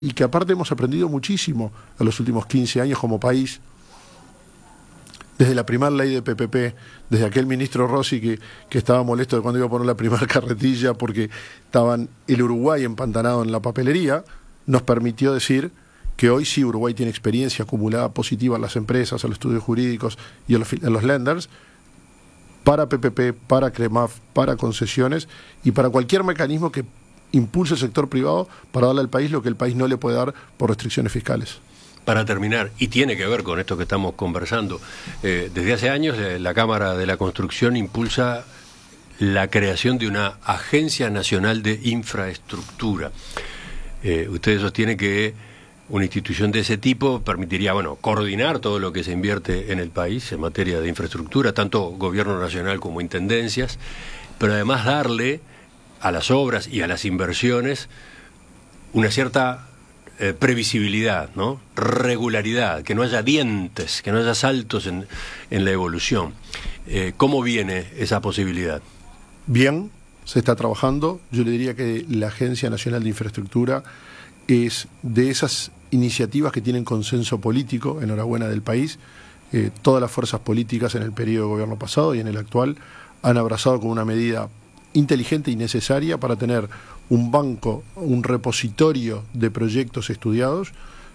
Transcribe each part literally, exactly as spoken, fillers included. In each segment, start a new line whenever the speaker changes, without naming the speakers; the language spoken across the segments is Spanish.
y que aparte hemos aprendido muchísimo en los últimos quince años como país, desde la primera ley de P P P, desde aquel ministro Rossi que, que estaba molesto de cuando iba a poner la primera carretilla porque estaban el Uruguay empantanado en la papelería, nos permitió decir que hoy sí Uruguay tiene experiencia acumulada positiva en las empresas, en los estudios jurídicos y en los, en los lenders, para P P P, para CREMAF, para concesiones y para cualquier mecanismo que impulse el sector privado para darle al país lo que el país no le puede dar por restricciones fiscales.
Para terminar, y tiene que ver con esto que estamos conversando, eh, desde hace años eh, la Cámara de la Construcción impulsa la creación de una Agencia Nacional de Infraestructura. Eh, ustedes sostienen que una institución de ese tipo permitiría, bueno, coordinar todo lo que se invierte en el país en materia de infraestructura, tanto gobierno nacional como intendencias, pero además darle a las obras y a las inversiones una cierta eh, previsibilidad, ¿no? Regularidad, que no haya dientes, que no haya saltos en, en la evolución. Eh, ¿Cómo viene esa posibilidad?
Bien, se está trabajando. Yo le diría que la Agencia Nacional de Infraestructura es de esas iniciativas que tienen consenso político, enhorabuena del país. Eh, todas las fuerzas políticas en el periodo de gobierno pasado y en el actual han abrazado como una medida inteligente y necesaria para tener un banco, un repositorio de proyectos estudiados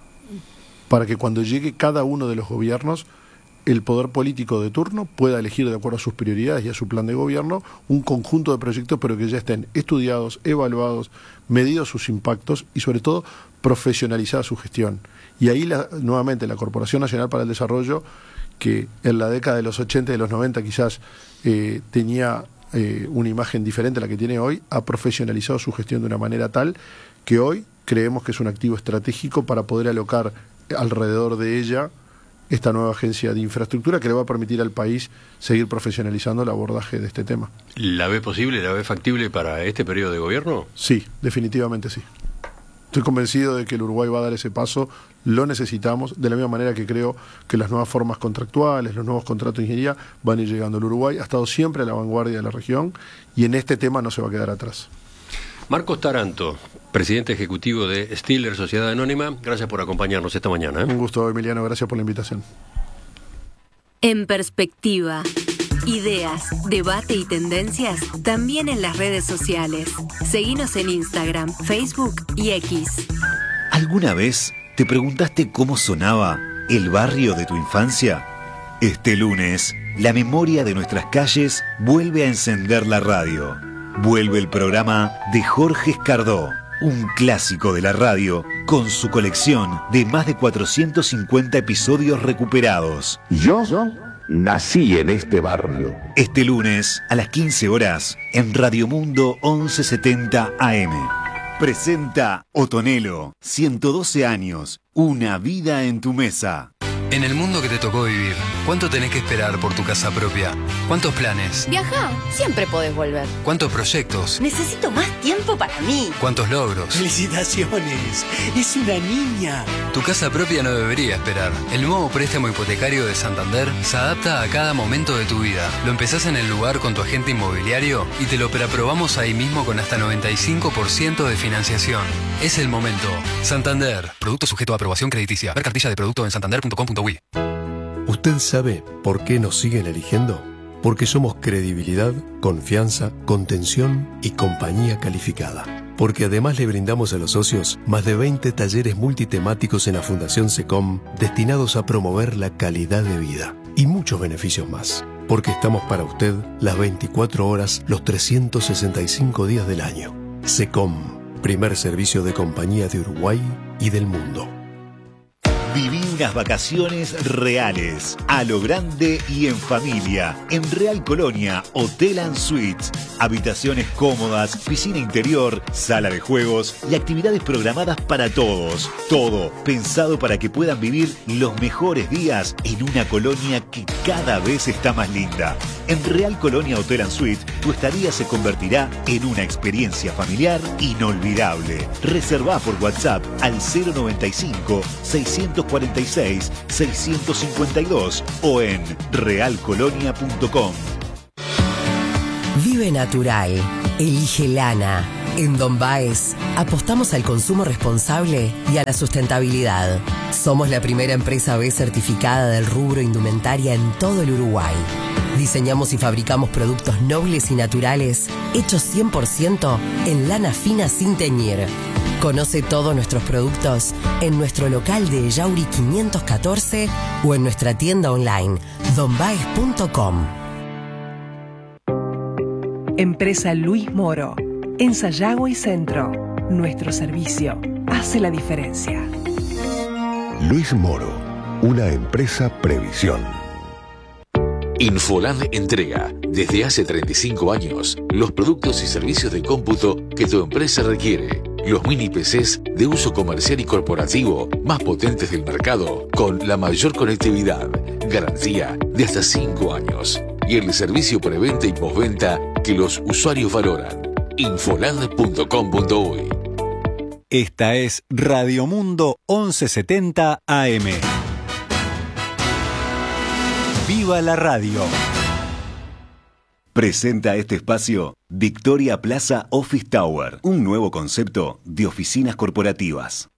para que cuando llegue cada uno de los gobiernos el poder político de turno pueda elegir de acuerdo a sus prioridades y a su plan de gobierno un conjunto de proyectos pero que ya estén estudiados, evaluados, medidos sus impactos y sobre todo profesionalizada su gestión. Y ahí la, nuevamente la Corporación Nacional para el Desarrollo, que en la década de los ochenta y de los noventa quizás eh, tenía Eh, una imagen diferente a la que tiene hoy, ha profesionalizado su gestión de una manera tal que hoy creemos que es un activo estratégico para poder alocar alrededor de ella esta nueva agencia de infraestructura que le va a permitir al país seguir profesionalizando el abordaje de este tema.
¿La ve posible, la ve factible para este periodo de gobierno?
Sí, definitivamente sí. Estoy convencido de que el Uruguay va a dar ese paso, lo necesitamos, de la misma manera que creo que las nuevas formas contractuales, los nuevos contratos de ingeniería van a ir llegando. El Uruguay ha estado siempre a la vanguardia de la región y en este tema no se va a quedar atrás.
Marcos Taranto, presidente ejecutivo de Stiller Sociedad Anónima, gracias por acompañarnos esta mañana. ¿eh?
Un gusto, Emiliano, gracias por la invitación.
En Perspectiva. Ideas, debate y tendencias también en las redes sociales. Seguinos en Instagram, Facebook y X.
¿Alguna vez te preguntaste cómo sonaba el barrio de tu infancia? Este lunes, la memoria de nuestras calles vuelve a encender la radio. Vuelve el programa de Jorge Escardó, un clásico de la radio con su colección de más de cuatrocientos cincuenta episodios recuperados.
¿Yo? Nací en este barrio.
Este lunes a las quince horas en Radio Mundo once setenta A M. Presenta Otonelo, ciento doce años, una vida en tu mesa.
En el mundo que te tocó vivir, ¿cuánto tenés que esperar por tu casa propia? ¿Cuántos planes?
Viajá, siempre podés volver.
¿Cuántos proyectos?
Necesito más tiempo para mí.
¿Cuántos logros?
¡Felicitaciones! ¡Es una niña!
Tu casa propia no debería esperar. El nuevo préstamo hipotecario de Santander se adapta a cada momento de tu vida. Lo empezás en el lugar con tu agente inmobiliario y te lo preaprobamos ahí mismo con hasta noventa y cinco por ciento de financiación. Es el momento. Santander. Producto sujeto a aprobación crediticia. Ver cartilla de producto en santander punto com punto uy.
¿Usted sabe por qué nos siguen eligiendo? Porque somos credibilidad, confianza, contención y compañía calificada. Porque además le brindamos a los socios más de veinte talleres multitemáticos en la Fundación SECOM destinados a promover la calidad de vida. Y muchos beneficios más. Porque estamos para usted las veinticuatro horas, los trescientos sesenta y cinco días del año. SECOM, primer servicio de compañía de Uruguay y del mundo.
Viví unas vacaciones reales, a lo grande y en familia. En Real Colonia, Hotel and Suites. Habitaciones cómodas, piscina interior, sala de juegos y actividades programadas para todos. Todo pensado para que puedan vivir los mejores días en una colonia que cada vez está más linda. En Real Colonia Hotel and Suites, tu estadía se convertirá en una experiencia familiar inolvidable. Reservá por WhatsApp al cero noventa y cinco, seiscientos cuarenta y seis, seiscientos cincuenta y dos o en real colonia punto com.
Vive natural. Elige lana. En Don Baez apostamos al consumo responsable y a la sustentabilidad. Somos la primera empresa B certificada del rubro indumentaria en todo el Uruguay. Diseñamos y fabricamos productos nobles y naturales hechos cien por ciento en lana fina sin teñir. Conoce todos nuestros productos en nuestro local de Yauri quinientos catorce o en nuestra tienda online don baez punto com.
Empresa Luis Moro, en Sayago y Centro. Nuestro servicio hace la diferencia.
Luis Moro, una empresa Previsión.
Infoland entrega, desde hace treinta y cinco años, los productos y servicios de cómputo que tu empresa requiere. Los mini P Cs de uso comercial y corporativo más potentes del mercado, con la mayor conectividad, garantía de hasta cinco años. Y el servicio preventa y postventa que los usuarios valoran. Infoland punto com punto uy.
Esta es Radio Mundo once setenta A M. ¡Viva la radio!
Presenta este espacio Victoria Plaza Office Tower, un nuevo concepto de oficinas corporativas.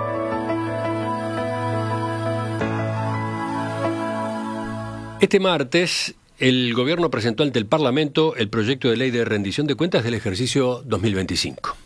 Este martes, el gobierno presentó ante el Parlamento el proyecto de ley de rendición de cuentas del ejercicio dos mil veinticinco.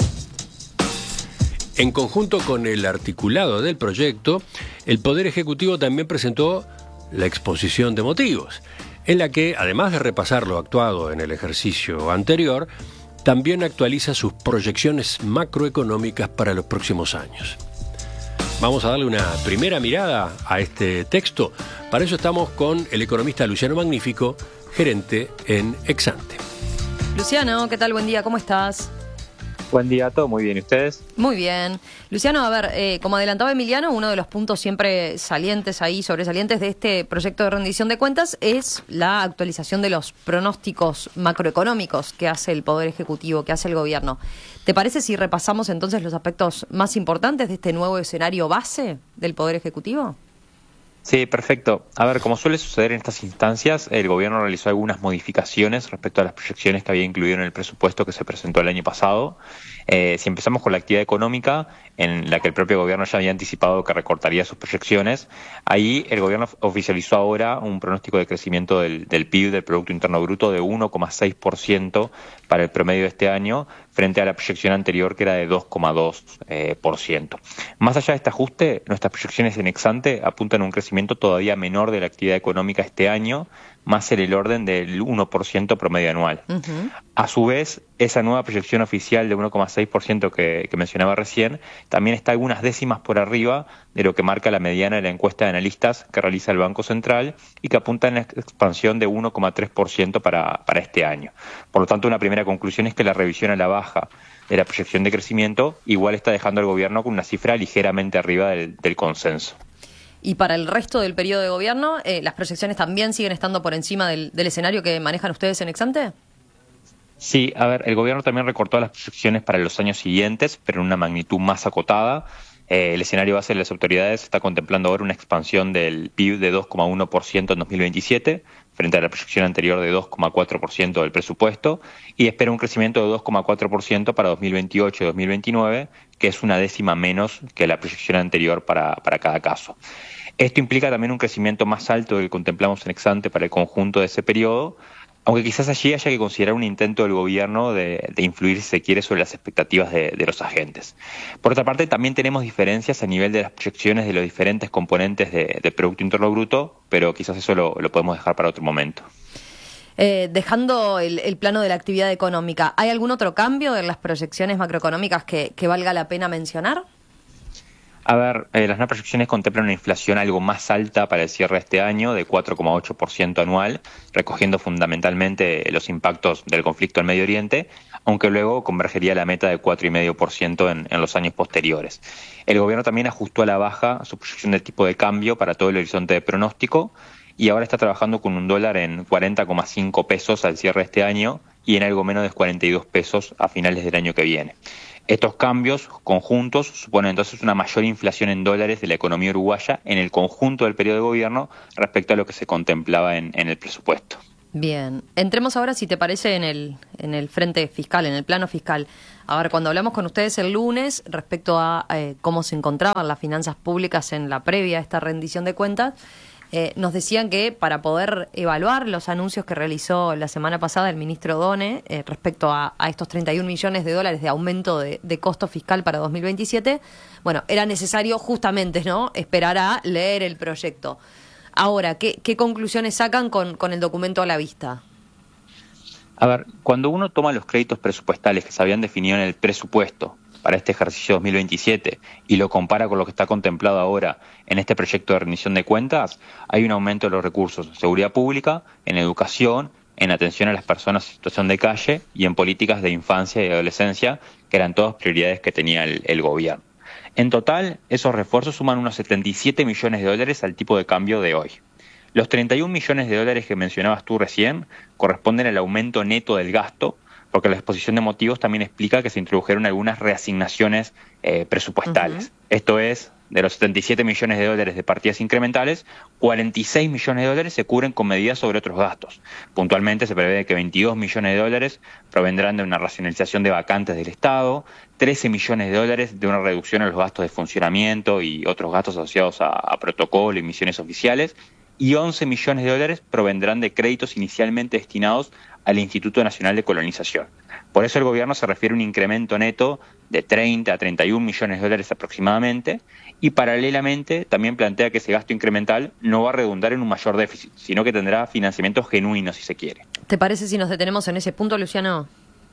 En conjunto con el articulado del proyecto, el Poder Ejecutivo también presentó la exposición de motivos, en la que, además de repasar lo actuado en el ejercicio anterior, también actualiza sus proyecciones macroeconómicas para los próximos años. Vamos a darle una primera mirada a este texto. Para eso estamos con el economista Luciano Magnífico, gerente en Exante.
Luciano, ¿qué tal? Buen día, ¿cómo estás?
Buen día, todo muy bien. ¿Y ustedes?
Muy bien. Luciano, a ver, eh, como adelantaba Emiliano, uno de los puntos siempre salientes ahí, sobresalientes de este proyecto de rendición de cuentas es la actualización de los pronósticos macroeconómicos que hace el Poder Ejecutivo, que hace el gobierno. ¿Te parece si repasamos entonces los aspectos más importantes de este nuevo escenario base del Poder Ejecutivo?
Sí, perfecto. A ver, como suele suceder en estas instancias, el gobierno realizó algunas modificaciones respecto a las proyecciones que había incluido en el presupuesto que se presentó el año pasado. Eh, si empezamos con la actividad económica, en la que el propio gobierno ya había anticipado que recortaría sus proyecciones, ahí el gobierno oficializó ahora un pronóstico de crecimiento del, del P I B, del Producto Interno Bruto, de uno coma seis por ciento para el promedio de este año, frente a la proyección anterior que era de dos coma dos por ciento. Más allá de este ajuste, nuestras proyecciones en Exante apuntan a un crecimiento todavía menor de la actividad económica este año, más en el orden del uno por ciento promedio anual. Uh-huh. A su vez, esa nueva proyección oficial de uno coma seis por ciento que, que mencionaba recién, también está algunas décimas por arriba de lo que marca la mediana de la encuesta de analistas que realiza el Banco Central y que apunta a una expansión de uno coma tres por ciento para, para este año. Por lo tanto, una primera conclusión es que la revisión a la baja de la proyección de crecimiento igual está dejando al gobierno con una cifra ligeramente arriba del, del consenso.
Y para el resto del periodo de gobierno, eh, ¿las proyecciones también siguen estando por encima del, del escenario que manejan ustedes en Exante?
Sí, a ver, el gobierno también recortó las proyecciones para los años siguientes, pero en una magnitud más acotada. Eh, el escenario base de las autoridades está contemplando ahora una expansión del P I B de dos coma uno por ciento en dos mil veintisiete, frente a la proyección anterior de dos coma cuatro por ciento del presupuesto, y espera un crecimiento de dos coma cuatro por ciento para dos mil veintiocho y dos mil veintinueve, que es una décima menos que la proyección anterior para, para cada caso. Esto implica también un crecimiento más alto del que contemplamos en Exante para el conjunto de ese periodo, aunque quizás allí haya que considerar un intento del gobierno de, de influir, si se quiere, sobre las expectativas de, de los agentes. Por otra parte, también tenemos diferencias a nivel de las proyecciones de los diferentes componentes de, de Producto Interno Bruto, pero quizás eso lo, lo podemos dejar para otro momento.
Eh, dejando el, el plano de la actividad económica, ¿hay algún otro cambio en las proyecciones macroeconómicas que, que valga la pena mencionar?
A ver, eh, las nuevas proyecciones contemplan una inflación algo más alta para el cierre de este año, de cuatro coma ocho por ciento anual, recogiendo fundamentalmente los impactos del conflicto en Medio Oriente, aunque luego convergería la meta de cuatro coma cinco por ciento en, en los años posteriores. El gobierno también ajustó a la baja su proyección de tipo de cambio para todo el horizonte de pronóstico y ahora está trabajando con un dólar en cuarenta coma cinco pesos al cierre de este año y en algo menos de cuarenta y dos pesos a finales del año que viene. Estos cambios conjuntos suponen entonces una mayor inflación en dólares de la economía uruguaya en el conjunto del periodo de gobierno respecto a lo que se contemplaba en, en el presupuesto.
Bien, entremos ahora, si te parece, en el, en el frente fiscal, en el plano fiscal. A ver, cuando hablamos con ustedes el lunes respecto a eh, cómo se encontraban las finanzas públicas en la previa a esta rendición de cuentas, eh, nos decían que para poder evaluar los anuncios que realizó la semana pasada el ministro Done eh, respecto a, a estos treinta y un millones de dólares de aumento de, de costo fiscal para dos mil veintisiete, bueno, era necesario justamente, ¿no?, esperar a leer el proyecto. Ahora, ¿qué, qué conclusiones sacan con, con el documento a la vista?
A ver, cuando uno toma los créditos presupuestales que se habían definido en el presupuesto para este ejercicio dos mil veintisiete y lo compara con lo que está contemplado ahora en este proyecto de rendición de cuentas, hay un aumento de los recursos en seguridad pública, en educación, en atención a las personas en situación de calle y en políticas de infancia y adolescencia, que eran todas prioridades que tenía el, el gobierno. En total, esos refuerzos suman unos setenta y siete millones de dólares al tipo de cambio de hoy. Los treinta y un millones de dólares que mencionabas tú recién corresponden al aumento neto del gasto, porque la exposición de motivos también explica que se introdujeron algunas reasignaciones eh, presupuestales. Uh-huh. Esto es, de los setenta y siete millones de dólares de partidas incrementales, cuarenta y seis millones de dólares se cubren con medidas sobre otros gastos. Puntualmente se prevé que veintidós millones de dólares provendrán de una racionalización de vacantes del Estado, trece millones de dólares de una reducción en los gastos de funcionamiento y otros gastos asociados a, a protocolo y misiones oficiales, y once millones de dólares provendrán de créditos inicialmente destinados al Instituto Nacional de Colonización. Por eso el gobierno se refiere a un incremento neto de treinta a treinta y un millones de dólares aproximadamente, y paralelamente también plantea que ese gasto incremental no va a redundar en un mayor déficit, sino que tendrá financiamiento genuino, si se quiere.
¿Te parece si nos detenemos en ese punto, Luciano?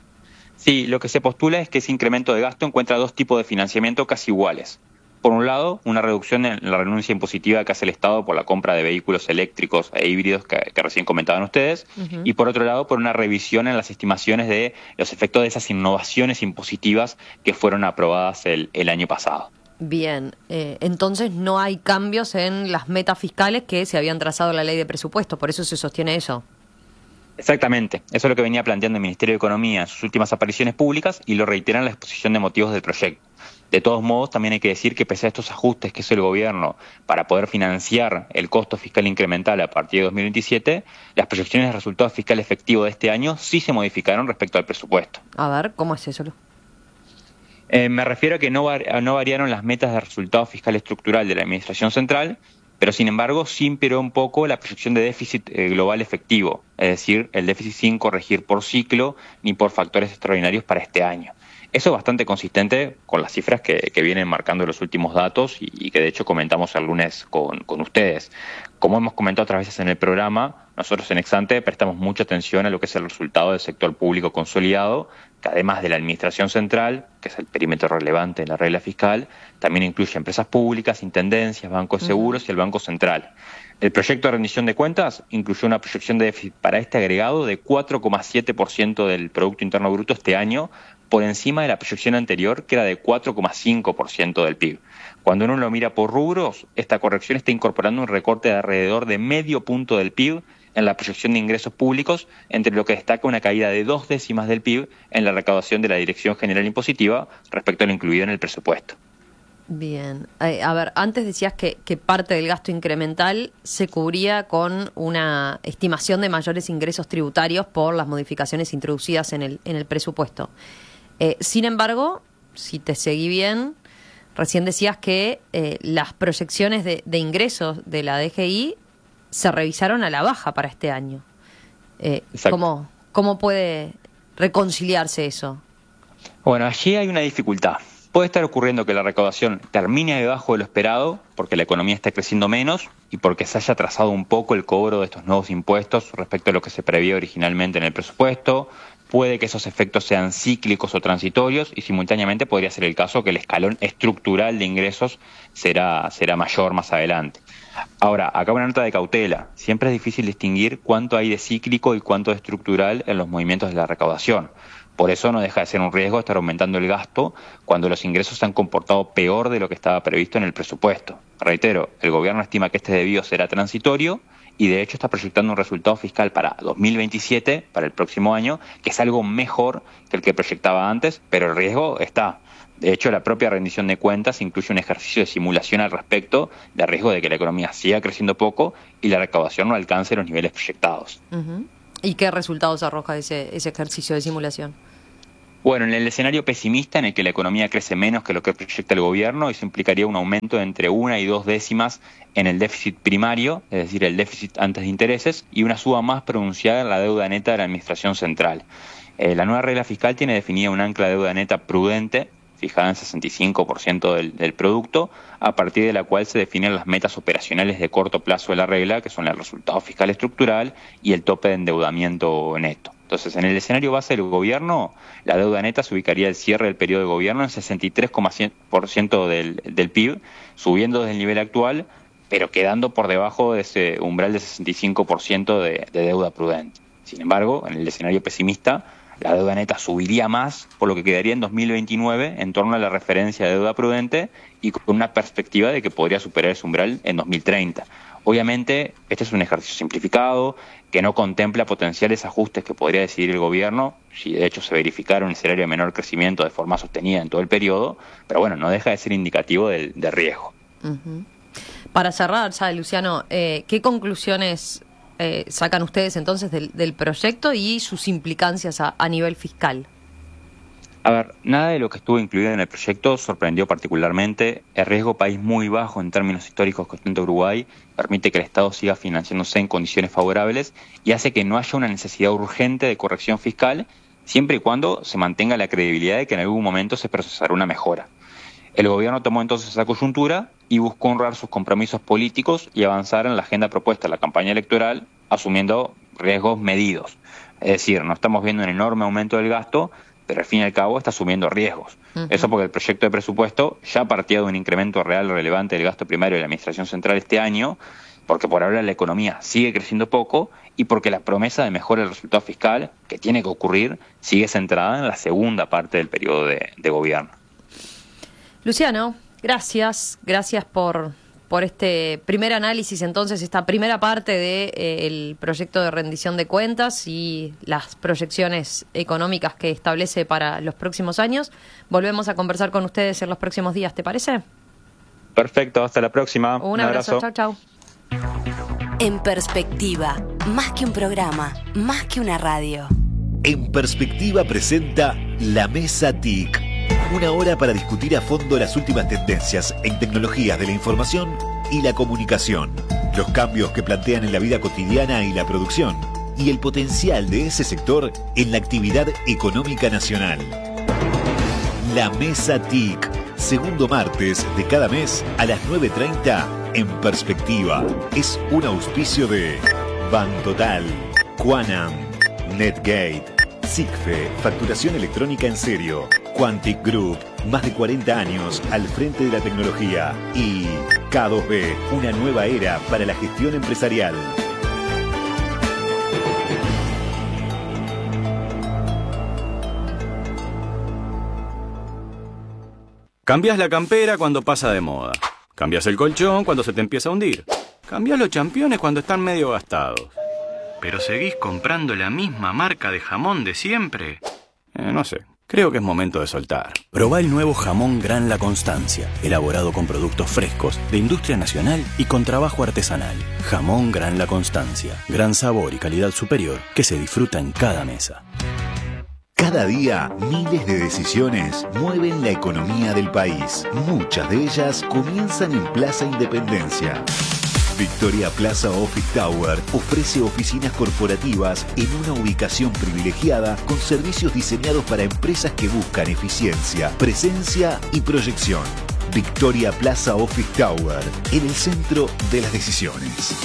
Sí, lo que se postula es que ese incremento de gasto encuentra dos tipos de financiamiento casi iguales. Por un lado, una reducción en la renuncia impositiva que hace el Estado por la compra de vehículos eléctricos e híbridos que, que recién comentaban ustedes, uh-huh. y por otro lado, por una revisión en las estimaciones de los efectos de esas innovaciones impositivas que fueron aprobadas el, el año pasado.
Bien, eh, entonces no hay cambios en las metas fiscales que se habían trazado en la ley de presupuesto, por eso se sostiene eso.
Exactamente, eso es lo que venía planteando el Ministerio de Economía en sus últimas apariciones públicas y lo reitera en la exposición de motivos del proyecto. De todos modos, también hay que decir que pese a estos ajustes que hizo el gobierno para poder financiar el costo fiscal incremental a partir de dos mil veintisiete, las proyecciones de resultado fiscal efectivo de este año sí se modificaron respecto al presupuesto.
A ver, ¿cómo es eso?
Eh, me refiero a que no, var- no variaron las metas de resultado fiscal estructural de la Administración Central, pero sin embargo sí imperó un poco la proyección de déficit eh, global efectivo, es decir, el déficit sin corregir por ciclo ni por factores extraordinarios para este año. Eso es bastante consistente con las cifras que, que vienen marcando los últimos datos y, y que de hecho comentamos el lunes con, con ustedes. Como hemos comentado otras veces en el programa, nosotros en Exante prestamos mucha atención a lo que es el resultado del sector público consolidado, que además de la Administración Central, que es el perímetro relevante en la regla fiscal, también incluye empresas públicas, intendencias, bancos de seguros uh-huh. y el Banco Central. El proyecto de rendición de cuentas incluyó una proyección de déficit para este agregado de cuatro coma siete por ciento del Producto Interno Bruto este año, por encima de la proyección anterior, que era de cuatro coma cinco por ciento del P I B. Cuando uno lo mira por rubros, esta corrección está incorporando un recorte de alrededor de medio punto del P I B en la proyección de ingresos públicos, entre lo que destaca una caída de dos décimas del P I B en la recaudación de la Dirección General Impositiva respecto a lo incluido en el presupuesto.
Bien. Eh, a ver, antes decías que, que parte del gasto incremental se cubría con una estimación de mayores ingresos tributarios por las modificaciones introducidas en el, en el presupuesto. Eh, sin embargo, si te seguí bien, recién decías que eh, las proyecciones de, de ingresos de la D G I se revisaron a la baja para este año. Eh, ¿cómo, ¿Cómo puede reconciliarse eso?
Bueno, allí hay una dificultad. Puede estar ocurriendo que la recaudación termine debajo de lo esperado porque la economía está creciendo menos y porque se haya atrasado un poco el cobro de estos nuevos impuestos respecto a lo que se previó originalmente en el presupuesto. Puede que esos efectos sean cíclicos o transitorios y simultáneamente podría ser el caso que el escalón estructural de ingresos será, será mayor más adelante. Ahora, acá una nota de cautela. Siempre es difícil distinguir cuánto hay de cíclico y cuánto de estructural en los movimientos de la recaudación. Por eso no deja de ser un riesgo estar aumentando el gasto cuando los ingresos se han comportado peor de lo que estaba previsto en el presupuesto. Reitero, el gobierno estima que este desvío será transitorio y de hecho está proyectando un resultado fiscal para dos mil veintisiete, para el próximo año, que es algo mejor que el que proyectaba antes, pero el riesgo está. De hecho, la propia rendición de cuentas incluye un ejercicio de simulación al respecto, de riesgo de que la economía siga creciendo poco y la recaudación no alcance los niveles proyectados.
Uh-huh. ¿Y qué resultados arroja ese, ese ejercicio de simulación?
Bueno, en el escenario pesimista, en el que la economía crece menos que lo que proyecta el gobierno, eso implicaría un aumento de entre una y dos décimas en el déficit primario, es decir, el déficit antes de intereses, y una suba más pronunciada en la deuda neta de la administración central. Eh, la nueva regla fiscal tiene definida un ancla de deuda neta prudente, fijada en sesenta y cinco por ciento del, del producto, a partir de la cual se definen las metas operacionales de corto plazo de la regla, que son el resultado fiscal estructural y el tope de endeudamiento neto. Entonces, en el escenario base del gobierno, la deuda neta se ubicaría al cierre del periodo de gobierno en sesenta y tres coma cien por ciento del, del P I B, subiendo desde el nivel actual, pero quedando por debajo de ese umbral de sesenta y cinco por ciento de, de deuda prudente. Sin embargo, en el escenario pesimista, la deuda neta subiría más, por lo que quedaría en dos mil veintinueve en torno a la referencia de deuda prudente y con una perspectiva de que podría superar ese umbral en dos mil treinta. Obviamente, este es un ejercicio simplificado que no contempla potenciales ajustes que podría decidir el gobierno, si de hecho se verificara un escenario de menor crecimiento de forma sostenida en todo el periodo, pero bueno, no deja de ser indicativo del, de riesgo.
Uh-huh. Para cerrar, ya, Luciano, eh, ¿qué conclusiones eh, sacan ustedes entonces del, del proyecto y sus implicancias a, a nivel fiscal?
A ver, nada de lo que estuvo incluido en el proyecto sorprendió particularmente. El riesgo país muy bajo en términos históricos que ostenta Uruguay permite que el Estado siga financiándose en condiciones favorables y hace que no haya una necesidad urgente de corrección fiscal, siempre y cuando se mantenga la credibilidad de que en algún momento se procesará una mejora. El gobierno tomó entonces esa coyuntura y buscó honrar sus compromisos políticos y avanzar en la agenda propuesta en la campaña electoral, asumiendo riesgos medidos. Es decir, no estamos viendo un enorme aumento del gasto, pero al fin y al cabo está asumiendo riesgos. Uh-huh. Eso porque el proyecto de presupuesto ya partía de un incremento real relevante del gasto primario de la Administración Central este año, porque por ahora la economía sigue creciendo poco y porque la promesa de mejora del resultado fiscal, que tiene que ocurrir, sigue centrada en la segunda parte del periodo de, de gobierno.
Luciano, gracias. Gracias por... por este primer análisis, entonces, esta primera parte del de, eh, proyecto de rendición de cuentas y las proyecciones económicas que establece para los próximos años. Volvemos a conversar con ustedes en los próximos días, ¿te parece?
Perfecto, hasta la próxima.
Un, Un abrazo, chau, chau.
En Perspectiva, más que un programa, más que una radio.
En Perspectiva presenta La Mesa T I C. Una hora para discutir a fondo las últimas tendencias en tecnologías de la información y la comunicación, los cambios que plantean en la vida cotidiana y la producción, y el potencial de ese sector en la actividad económica nacional. La Mesa T I C, segundo martes de cada mes a las nueve treinta en Perspectiva. Es un auspicio de Bantotal, Quanam, Netgate, SICFE, facturación electrónica en serio, Quantic Group, más de cuarenta años al frente de la tecnología, y K dos B, una nueva era para la gestión empresarial.
Cambias la campera cuando pasa de moda. Cambias el colchón cuando se te empieza a hundir. Cambias los championes cuando están medio gastados. ¿Pero seguís comprando la misma marca de jamón de siempre? Eh, no sé. Creo que es momento de soltar. Probá el nuevo jamón Gran La Constancia, elaborado con productos frescos, de industria nacional y con trabajo artesanal. Jamón Gran La Constancia, gran sabor y calidad superior que se disfruta en cada mesa.
Cada día, miles de decisiones mueven la economía del país. Muchas de ellas comienzan en Plaza Independencia. Victoria Plaza Office Tower ofrece oficinas corporativas en una ubicación privilegiada con servicios diseñados para empresas que buscan eficiencia, presencia y proyección. Victoria Plaza Office Tower, en el centro de las decisiones.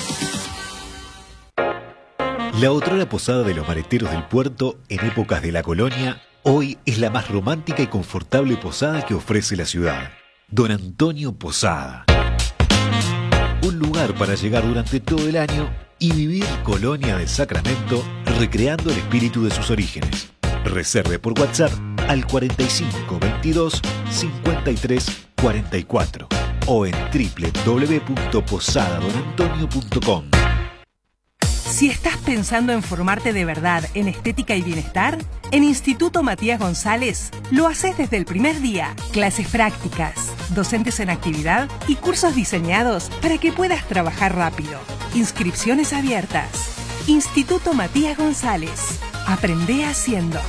La otrora posada de los mareteros del puerto en épocas de la colonia, hoy es la más romántica y confortable posada que ofrece la ciudad. Don Antonio Posada. Un lugar para llegar durante todo el año y vivir Colonia del Sacramento, recreando el espíritu de sus orígenes. Reserve por WhatsApp al cuarenta y cinco veintidós cincuenta y tres cuarenta y cuatro o en doble u doble u doble u punto posada don antonio punto com.
Si estás pensando en formarte de verdad en estética y bienestar, en Instituto Matías González lo haces desde el primer día. Clases prácticas, docentes en actividad y cursos diseñados para que puedas trabajar rápido. Inscripciones abiertas. Instituto Matías González. Aprende haciendo.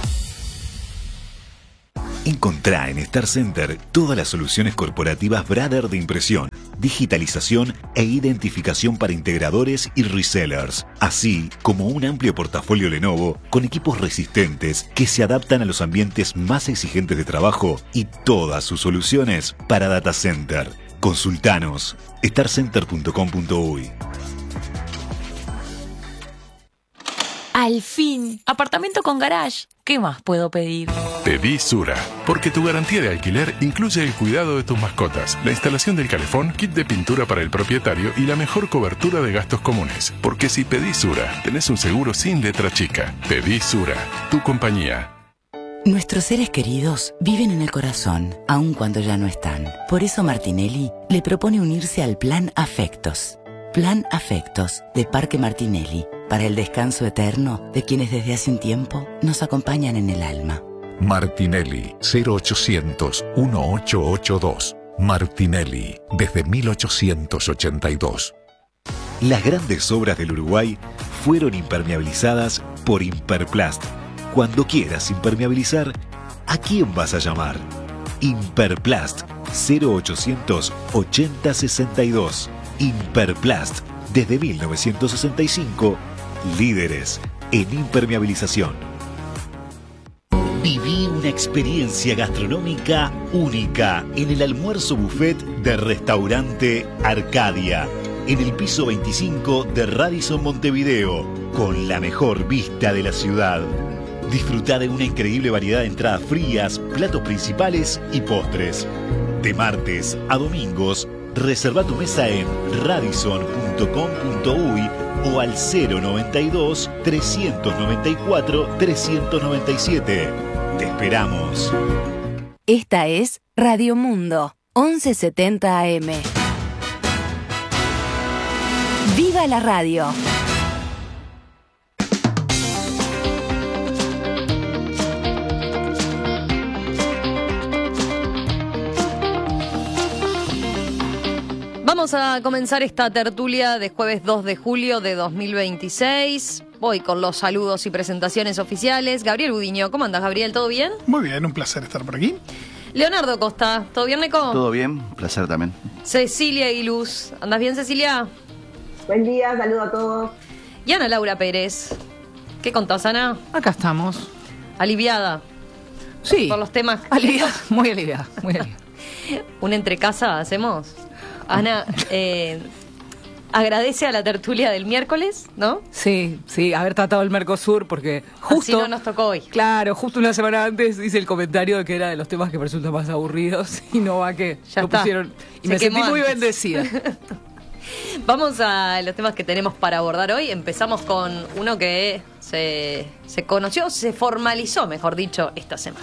Encontrá en Star Center todas las soluciones corporativas Brother de impresión, digitalización e identificación para integradores y resellers, así como un amplio portafolio Lenovo con equipos resistentes que se adaptan a los ambientes más exigentes de trabajo y todas sus soluciones para data center. Consultanos star center punto com punto uy.
Al fin, apartamento con garage. ¿Qué más puedo pedir?
Pedí Sura, porque tu garantía de alquiler incluye el cuidado de tus mascotas, la instalación del calefón, kit de pintura para el propietario y la mejor cobertura de gastos comunes. Porque si pedís Sura, tenés un seguro sin letra chica. Pedí Sura, tu compañía.
Nuestros seres queridos viven en el corazón, aun cuando ya no están. Por eso Martinelli le propone unirse al Plan Afectos. Plan Afectos de Parque Martinelli, para el descanso eterno de quienes desde hace un tiempo nos acompañan en el alma.
Martinelli, cero ochocientos, dieciocho ochenta y dos. Martinelli, desde mil ochocientos ochenta y dos.
Las grandes obras del Uruguay fueron impermeabilizadas por Imperplast. Cuando quieras impermeabilizar, ¿a quién vas a llamar? Imperplast, cero ochocientos ochenta sesenta y dos. Imperplast, desde mil novecientos sesenta y cinco, líderes en impermeabilización. Viví una experiencia gastronómica única en el almuerzo buffet de Restaurante Arcadia, en el piso veinticinco de Radisson Montevideo, con la mejor vista de la ciudad. Disfruta de una increíble variedad de entradas frías, platos principales y postres. De martes a domingos, reserva tu mesa en radisson punto com punto uy o al cero noventa y dos, trescientos noventa y cuatro, trescientos noventa y siete. Te esperamos.
Esta es Radio Mundo, once setenta A M. ¡Viva la radio!
Vamos a comenzar esta tertulia de jueves dos de julio de dos mil veintiséis. Voy con los saludos y presentaciones oficiales. Gabriel Budiño, ¿cómo andas, Gabriel? ¿Todo bien?
Muy bien, un placer estar por aquí.
Leonardo Costa, ¿todo bien, Neco?
Todo bien, un placer también.
Cecilia Aguiluz, ¿andás bien, Cecilia?
Buen día, saludo a todos.
Y Ana Laura Pérez. ¿Qué contás, Ana?
Acá estamos.
¿Aliviada?
Sí.
Por los temas.
Aliviada, muy aliviada, muy aliviada.
¿Un entrecasa hacemos? Ana, eh, agradece a la tertulia del miércoles, ¿no?
Sí, sí, haber tratado el Mercosur porque justo...
Así no nos tocó hoy.
Claro, justo una semana antes hice el comentario de que era de los temas que me resultan más aburridos y no va que
ya
lo
está.
pusieron y
Se
me sentí muy
antes.
bendecida.
Vamos a los temas que tenemos para abordar hoy. Empezamos con uno que se, se conoció, se formalizó, mejor dicho, esta semana.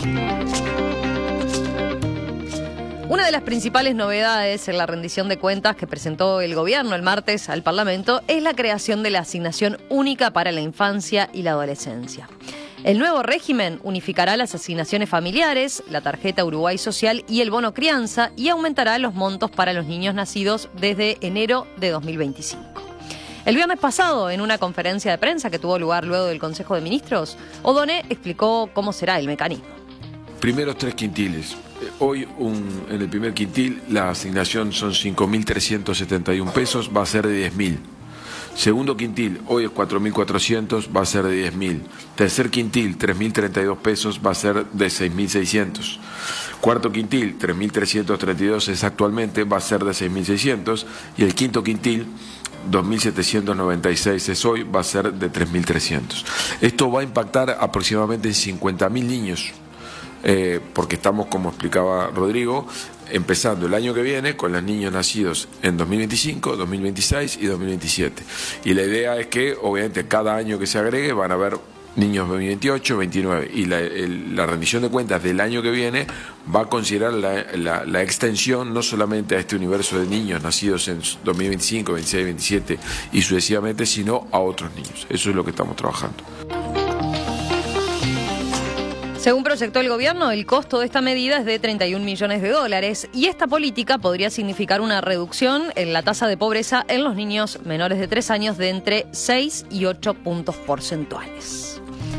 Una de las principales novedades en la rendición de cuentas que presentó el gobierno el martes al Parlamento es la creación de la asignación única para la infancia y la adolescencia. El nuevo régimen unificará las asignaciones familiares, la tarjeta Uruguay Social y el bono crianza y aumentará los montos para los niños nacidos desde enero de dos mil veinticinco. El viernes pasado, en una conferencia de prensa que tuvo lugar luego del Consejo de Ministros, O'Donnell explicó cómo será el mecanismo.
Primeros tres quintiles. Hoy un, en el primer quintil la asignación son cinco mil trescientos setenta y uno pesos, va a ser de diez mil. Segundo quintil, hoy es cuatro mil cuatrocientos, va a ser de diez mil. Tercer quintil, tres mil treinta y dos pesos, va a ser de seis mil seiscientos. Cuarto quintil, tres mil trescientos treinta y dos es actualmente, va a ser de seis mil seiscientos. Y el quinto quintil, dos mil setecientos noventa y seis es hoy, va a ser de tres mil trescientos. Esto va a impactar aproximadamente en cincuenta mil niños. Eh, porque estamos, como explicaba Rodrigo, empezando el año que viene con los niños nacidos en dos mil veinticinco, dos mil veintiséis y dos mil veintisiete. Y la idea es que, obviamente, cada año que se agregue van a haber niños dos mil veintiocho, veintinueve. Y la, el, la rendición de cuentas del año que viene va a considerar la, la, la extensión no solamente a este universo de niños nacidos en dos mil veinticinco, veintiséis, veintisiete y sucesivamente, sino a otros niños. Eso es lo que estamos trabajando.
Según proyectó el gobierno, el costo de esta medida es de treinta y un millones de dólares y esta política podría significar una reducción en la tasa de pobreza en los niños menores de tres años de entre seis y ocho puntos porcentuales.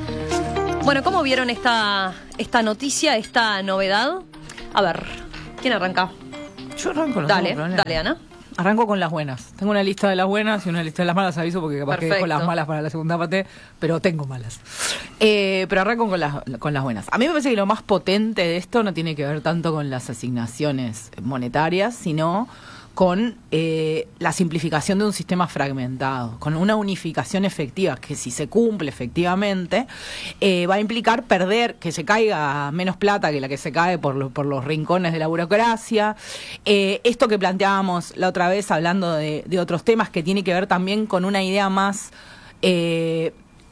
Bueno, ¿cómo vieron esta, esta noticia, esta novedad? A ver, ¿quién arranca?
Yo arranco. No
dale, dale, Ana.
Arranco con las buenas. Tengo una lista de las buenas y una lista de las malas, aviso, porque capaz Perfecto. que dejo las malas para la segunda parte, pero tengo malas. Eh, pero arranco con las, con las buenas. A mí me parece que lo más potente de esto no tiene que ver tanto con las asignaciones monetarias, sino con eh, la simplificación de un sistema fragmentado, con una unificación efectiva, que si se cumple efectivamente, eh, va a implicar perder, que se caiga menos plata que la que se cae por, lo, por los rincones de la burocracia. Eh, esto que planteábamos la otra vez, hablando de, de otros temas, que tiene que ver también con una idea más eh,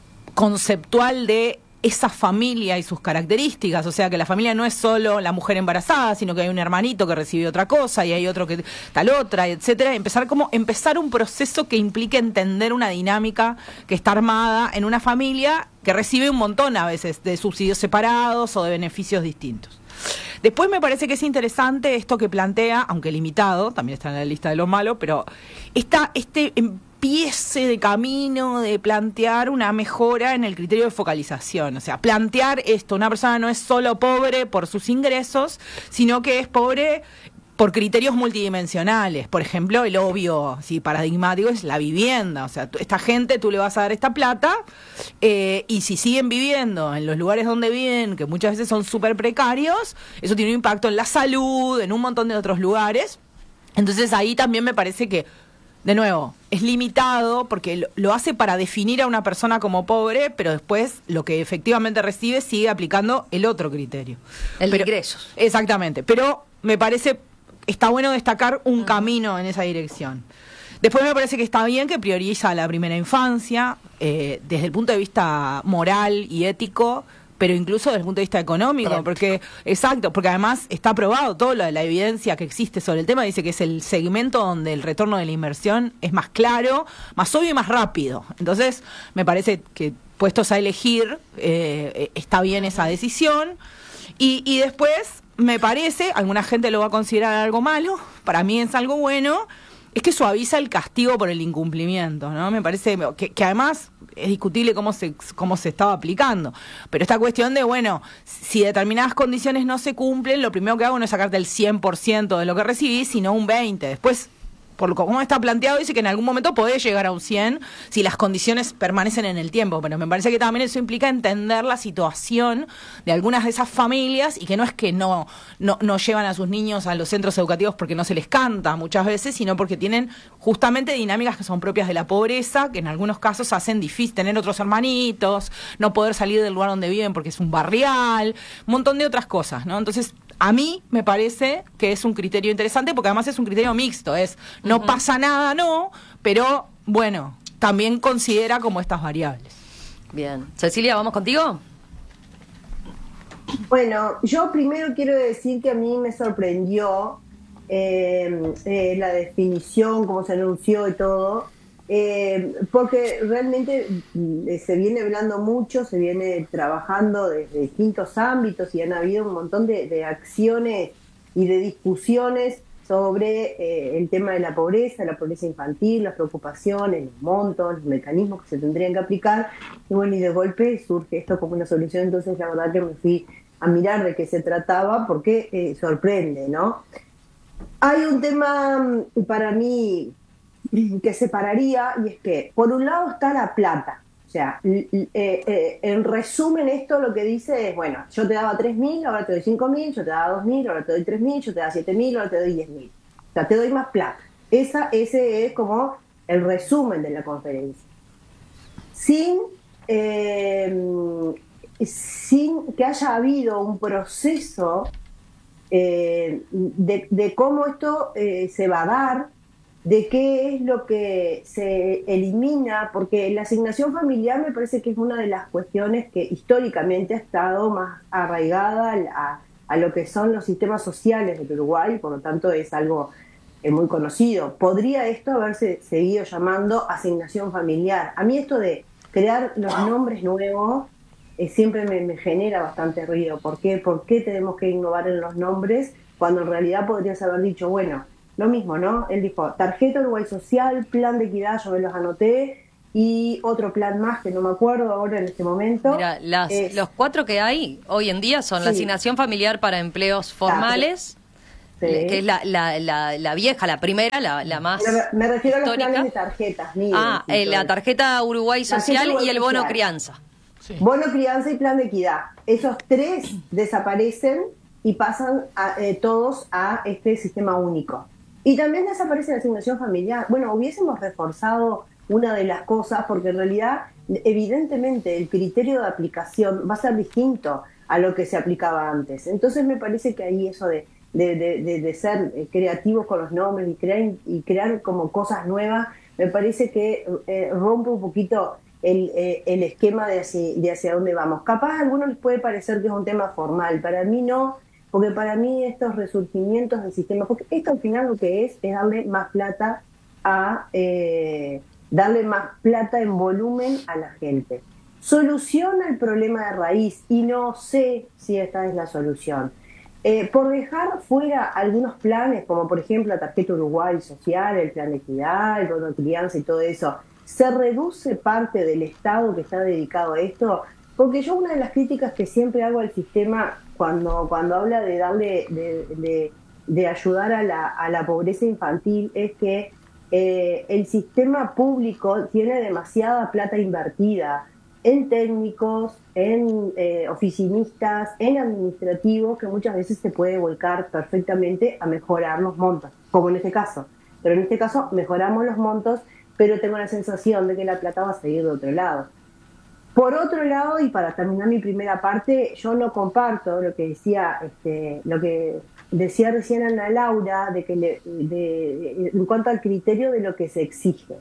conceptual de esa familia y sus características, o sea que la familia no es solo la mujer embarazada, sino que hay un hermanito que recibe otra cosa y hay otro que tal otra, etcétera. Empezar como empezar un proceso que implique entender una dinámica que está armada en una familia que recibe un montón a veces de subsidios separados o de beneficios distintos. Después me parece que es interesante esto que plantea, aunque limitado, también está en la lista de lo malo, pero esta, este empiece de camino de plantear una mejora en el criterio de focalización. O sea, plantear esto, una persona no es solo pobre por sus ingresos, sino que es pobre por criterios multidimensionales. Por ejemplo, el obvio, sí, paradigmático es la vivienda. O sea, esta gente tú le vas a dar esta plata eh, y si siguen viviendo en los lugares donde viven, que muchas veces son súper precarios, eso tiene un impacto en la salud, en un montón de otros lugares. Entonces ahí también me parece que, de nuevo, es limitado porque lo, lo hace para definir a una persona como pobre, pero después lo que efectivamente recibe sigue aplicando el otro criterio.
El
pero,
de ingresos.
Exactamente, pero me parece... Está bueno destacar un camino en esa dirección. Después me parece que está bien que prioriza la primera infancia, eh, desde el punto de vista moral y ético, pero incluso desde el punto de vista económico, Práctico. porque exacto, porque además está probado toda la, la evidencia que existe sobre el tema, dice que es el segmento donde el retorno de la inversión es más claro, más obvio y más rápido. Entonces, me parece que puestos a elegir, eh, está bien esa decisión. Y, y después... Me parece, alguna gente lo va a considerar algo malo, para mí es algo bueno, es que suaviza el castigo por el incumplimiento, ¿no? Me parece que, que además es discutible cómo se, cómo se estaba aplicando, pero esta cuestión de, bueno, si determinadas condiciones no se cumplen, lo primero que hago no es sacarte el cien por ciento de lo que recibís, sino un veinte por ciento. Después, por lo como está planteado, dice que en algún momento podés llegar a un cien si las condiciones permanecen en el tiempo, pero me parece que también eso implica entender la situación de algunas de esas familias y que no es que no, no, no llevan a sus niños a los centros educativos porque no se les canta muchas veces, sino porque tienen justamente dinámicas que son propias de la pobreza, que en algunos casos hacen difícil tener otros hermanitos, no poder salir del lugar donde viven porque es un barrial, un montón de otras cosas, ¿no? Entonces, a mí me parece que es un criterio interesante porque además es un criterio mixto, es no uh-huh. pasa nada, no, pero bueno, también considera como estas variables.
Bien. Cecilia, ¿vamos contigo?
Bueno, yo primero quiero decir que a mí me sorprendió eh, eh, la definición, cómo se anunció y todo, eh, porque realmente eh, se viene hablando mucho, se viene trabajando desde distintos ámbitos y han habido un montón de, de acciones y de discusiones sobre eh, el tema de la pobreza, la pobreza infantil, las preocupaciones, los montos, los mecanismos que se tendrían que aplicar, y bueno, y de golpe surge esto como una solución. Entonces la verdad que me fui a mirar de qué se trataba porque eh, sorprende, ¿no? Hay un tema para mí que separaría, y es que por un lado está la plata. O sea, eh, eh, en resumen esto lo que dice es, bueno, yo te daba tres mil, ahora te doy cinco mil, yo te daba dos mil, ahora te doy tres mil, yo te daba siete mil, ahora te doy diez mil. O sea, te doy más plata. Esa, ese es como el resumen de la conferencia. Sin, eh, sin que haya habido un proceso eh, de, de cómo esto eh, se va a dar, de qué es lo que se elimina, porque la asignación familiar me parece que es una de las cuestiones que históricamente ha estado más arraigada a, a lo que son los sistemas sociales del Uruguay, por lo tanto es algo eh, muy conocido. ¿Podría esto haberse seguido llamando asignación familiar? A mí esto de crear los nombres nuevos eh, siempre me, me genera bastante ruido. ¿Por qué? ¿Por qué tenemos que innovar en los nombres cuando en realidad podrías haber dicho, bueno, lo mismo, ¿no? Él dijo, tarjeta Uruguay Social, plan de equidad, yo me los anoté, y otro plan más que no me acuerdo ahora en este momento.
Mira, las,
es,
los cuatro que hay hoy en día son
sí.
la asignación familiar para empleos formales,
sí.
que es la, la, la, la vieja, la primera, la, la más
Me, me refiero
histórica.
a los planes de tarjetas. Miren,
ah, eh, la tarjeta Uruguay Social tarjeta Uruguay y el bono social. Crianza.
Sí. Bono crianza y plan de equidad. Esos tres desaparecen y pasan a, eh, todos a este sistema único. Y también desaparece la asignación familiar. Bueno, hubiésemos reforzado una de las cosas, porque en realidad, evidentemente, el criterio de aplicación va a ser distinto a lo que se aplicaba antes. Entonces me parece que ahí eso de, de, de, de ser creativos con los nombres y crear, y crear como cosas nuevas, me parece que eh, rompe un poquito el, eh, el esquema de hacia, de hacia dónde vamos. Capaz a algunos les puede parecer que es un tema formal, para mí no, porque para mí estos resurgimientos del sistema, porque esto al final lo que es es darle más plata a eh, darle más plata en volumen a la gente. Soluciona el problema de raíz y no sé si esta es la solución. Eh, por dejar fuera algunos planes, como por ejemplo la tarjeta Uruguay Social, el plan de equidad, el bono de crianza y todo eso, ¿se reduce parte del Estado que está dedicado a esto? Porque yo una de las críticas que siempre hago al sistema cuando, cuando habla de darle, de, de, de ayudar a la, a la pobreza infantil es que eh, el sistema público tiene demasiada plata invertida en técnicos, en eh, oficinistas, en administrativos, que muchas veces se puede volcar perfectamente a mejorar los montos, como en este caso. Pero en este caso mejoramos los montos, pero tengo la sensación de que la plata va a seguir de otro lado. Por otro lado, y para terminar mi primera parte, yo no comparto lo que decía, este, lo que decía recién Ana Laura, de que le, de, de, en cuanto al criterio de lo que se exige.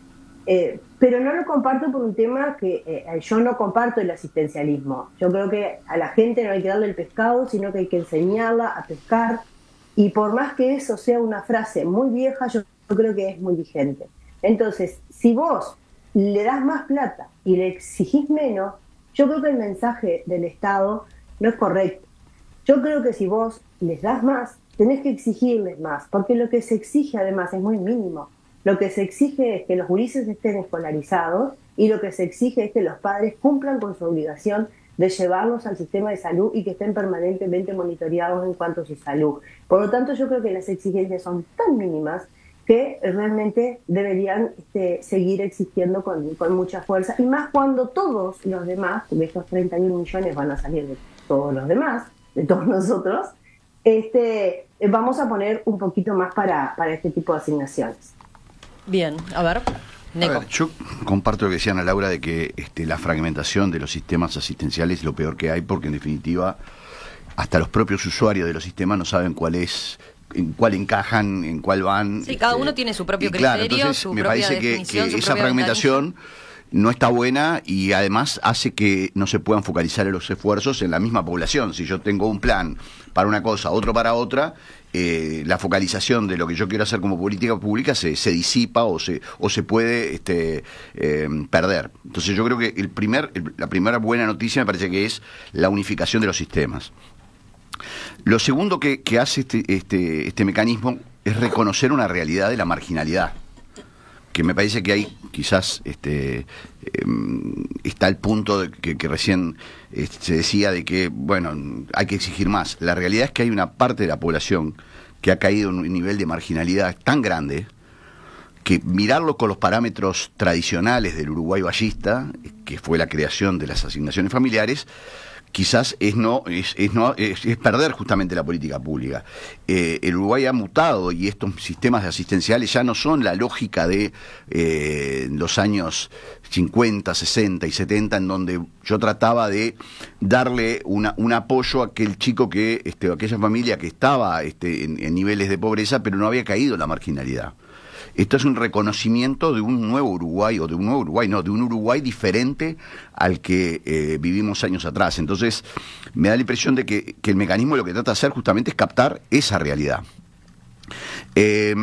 Eh, pero no lo comparto por un tema que eh, yo no comparto el asistencialismo. Yo creo que a la gente no hay que darle el pescado, sino que hay que enseñarla a pescar. Y por más que eso sea una frase muy vieja, yo, yo creo que es muy vigente. Entonces, si vos le das más plata y le exigís menos, yo creo que el mensaje del Estado no es correcto. Yo creo que si vos les das más, tenés que exigirles más, porque lo que se exige además es muy mínimo. Lo que se exige es que los gurises estén escolarizados y lo que se exige es que los padres cumplan con su obligación de llevarlos al sistema de salud y que estén permanentemente monitoreados en cuanto a su salud. Por lo tanto, yo creo que las exigencias son tan mínimas que realmente deberían este, seguir existiendo con, con mucha fuerza, y más cuando todos los demás, porque estos treinta y un millones van a salir de todos los demás, de todos nosotros, este, vamos a poner un poquito más para, para este tipo de asignaciones.
Bien, a ver, Neco.
A ver, yo comparto lo que decía Ana Laura de que este, la fragmentación de los sistemas asistenciales es lo peor que hay, porque en definitiva hasta los propios usuarios de los sistemas no saben cuál es, en cuál encajan, en cuál van.
Sí,
este,
cada uno tiene su propio
claro,
criterio,
entonces,
su
me
propia
parece que,
definición,
que
su
esa fragmentación no está buena y además hace que no se puedan focalizar los esfuerzos en la misma población. Si yo tengo un plan para una cosa, otro para otra, eh, la focalización de lo que yo quiero hacer como política pública se, se disipa o se o se puede este, eh, perder. Entonces yo creo que el primer el, la primera buena noticia me parece que es la unificación de los sistemas. Lo segundo que, que hace este, este, este mecanismo es reconocer una realidad de la marginalidad, que me parece que hay quizás este, eh, está el punto de que, que recién eh, se decía de que, bueno, hay que exigir más. La realidad es que hay una parte de la población que ha caído en un nivel de marginalidad tan grande que mirarlo con los parámetros tradicionales del Uruguay ballista, que fue la creación de las asignaciones familiares, quizás es no es, es no es, es perder justamente la política pública. Eh, el Uruguay ha mutado y estos sistemas de asistenciales ya no son la lógica de eh, los años cincuenta, sesenta y setenta, en donde yo trataba de darle una, un apoyo a aquel chico que, este, a aquella familia que estaba este, en, en niveles de pobreza, pero no había caído en la marginalidad. Esto es un reconocimiento de un nuevo Uruguay, o de un nuevo Uruguay, no, de un Uruguay diferente al que eh, vivimos años atrás. Entonces, me da la impresión de que, que el mecanismo lo que trata de hacer justamente es captar esa realidad. Eh,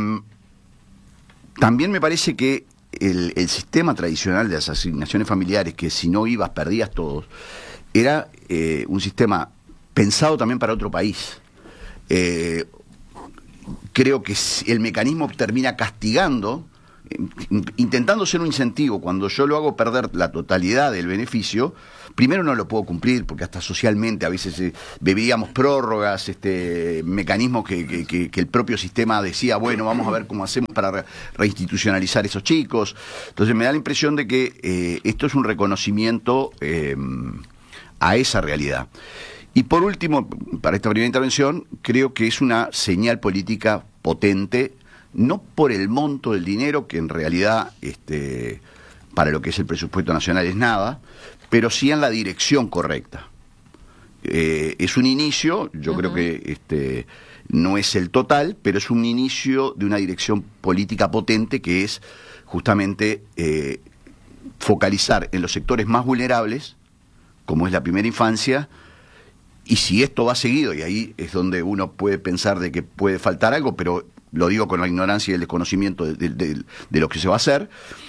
también me parece que el, el sistema tradicional de las asignaciones familiares, que si no ibas perdías todos, era eh, un sistema pensado también para otro país. Eh, creo que el mecanismo termina castigando, intentando ser un incentivo. Cuando yo lo hago perder la totalidad del beneficio, primero no lo puedo cumplir, porque hasta socialmente a veces eh, bebíamos prórrogas, este, mecanismos que, que, que, que el propio sistema decía, bueno, vamos a ver cómo hacemos para re reinstitucionalizar esos chicos. Entonces me da la impresión de que eh, esto es un reconocimiento eh, a esa realidad. Y por último, para esta primera intervención, creo que es una señal política potente, no por el monto del dinero, que en realidad este, para lo que es el presupuesto nacional es nada, pero sí en la dirección correcta. Eh, es un inicio, yo uh-huh. creo que este, no es el total, pero es un inicio de una dirección política potente que es justamente eh, focalizar en los sectores más vulnerables, como es la primera infancia. Y si esto va seguido, y ahí es donde uno puede pensar de que puede faltar algo, pero lo digo con la ignorancia y el desconocimiento de, de, de, de lo que se va a hacer,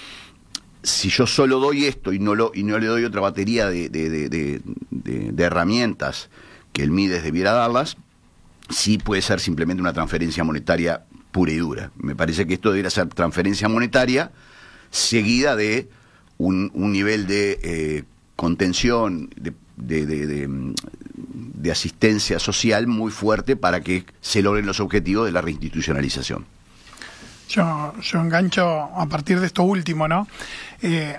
si yo solo doy esto y no lo y no le doy otra batería de, de, de, de, de, de herramientas que el Mides debiera darlas, sí puede ser simplemente una transferencia monetaria pura y dura. Me parece que esto debería ser transferencia monetaria seguida de un, un nivel de eh, contención, de De, de, de, de asistencia social muy fuerte para que se logren los objetivos de la reinstitucionalización.
Yo, yo engancho a partir de esto último, ¿no? Eh,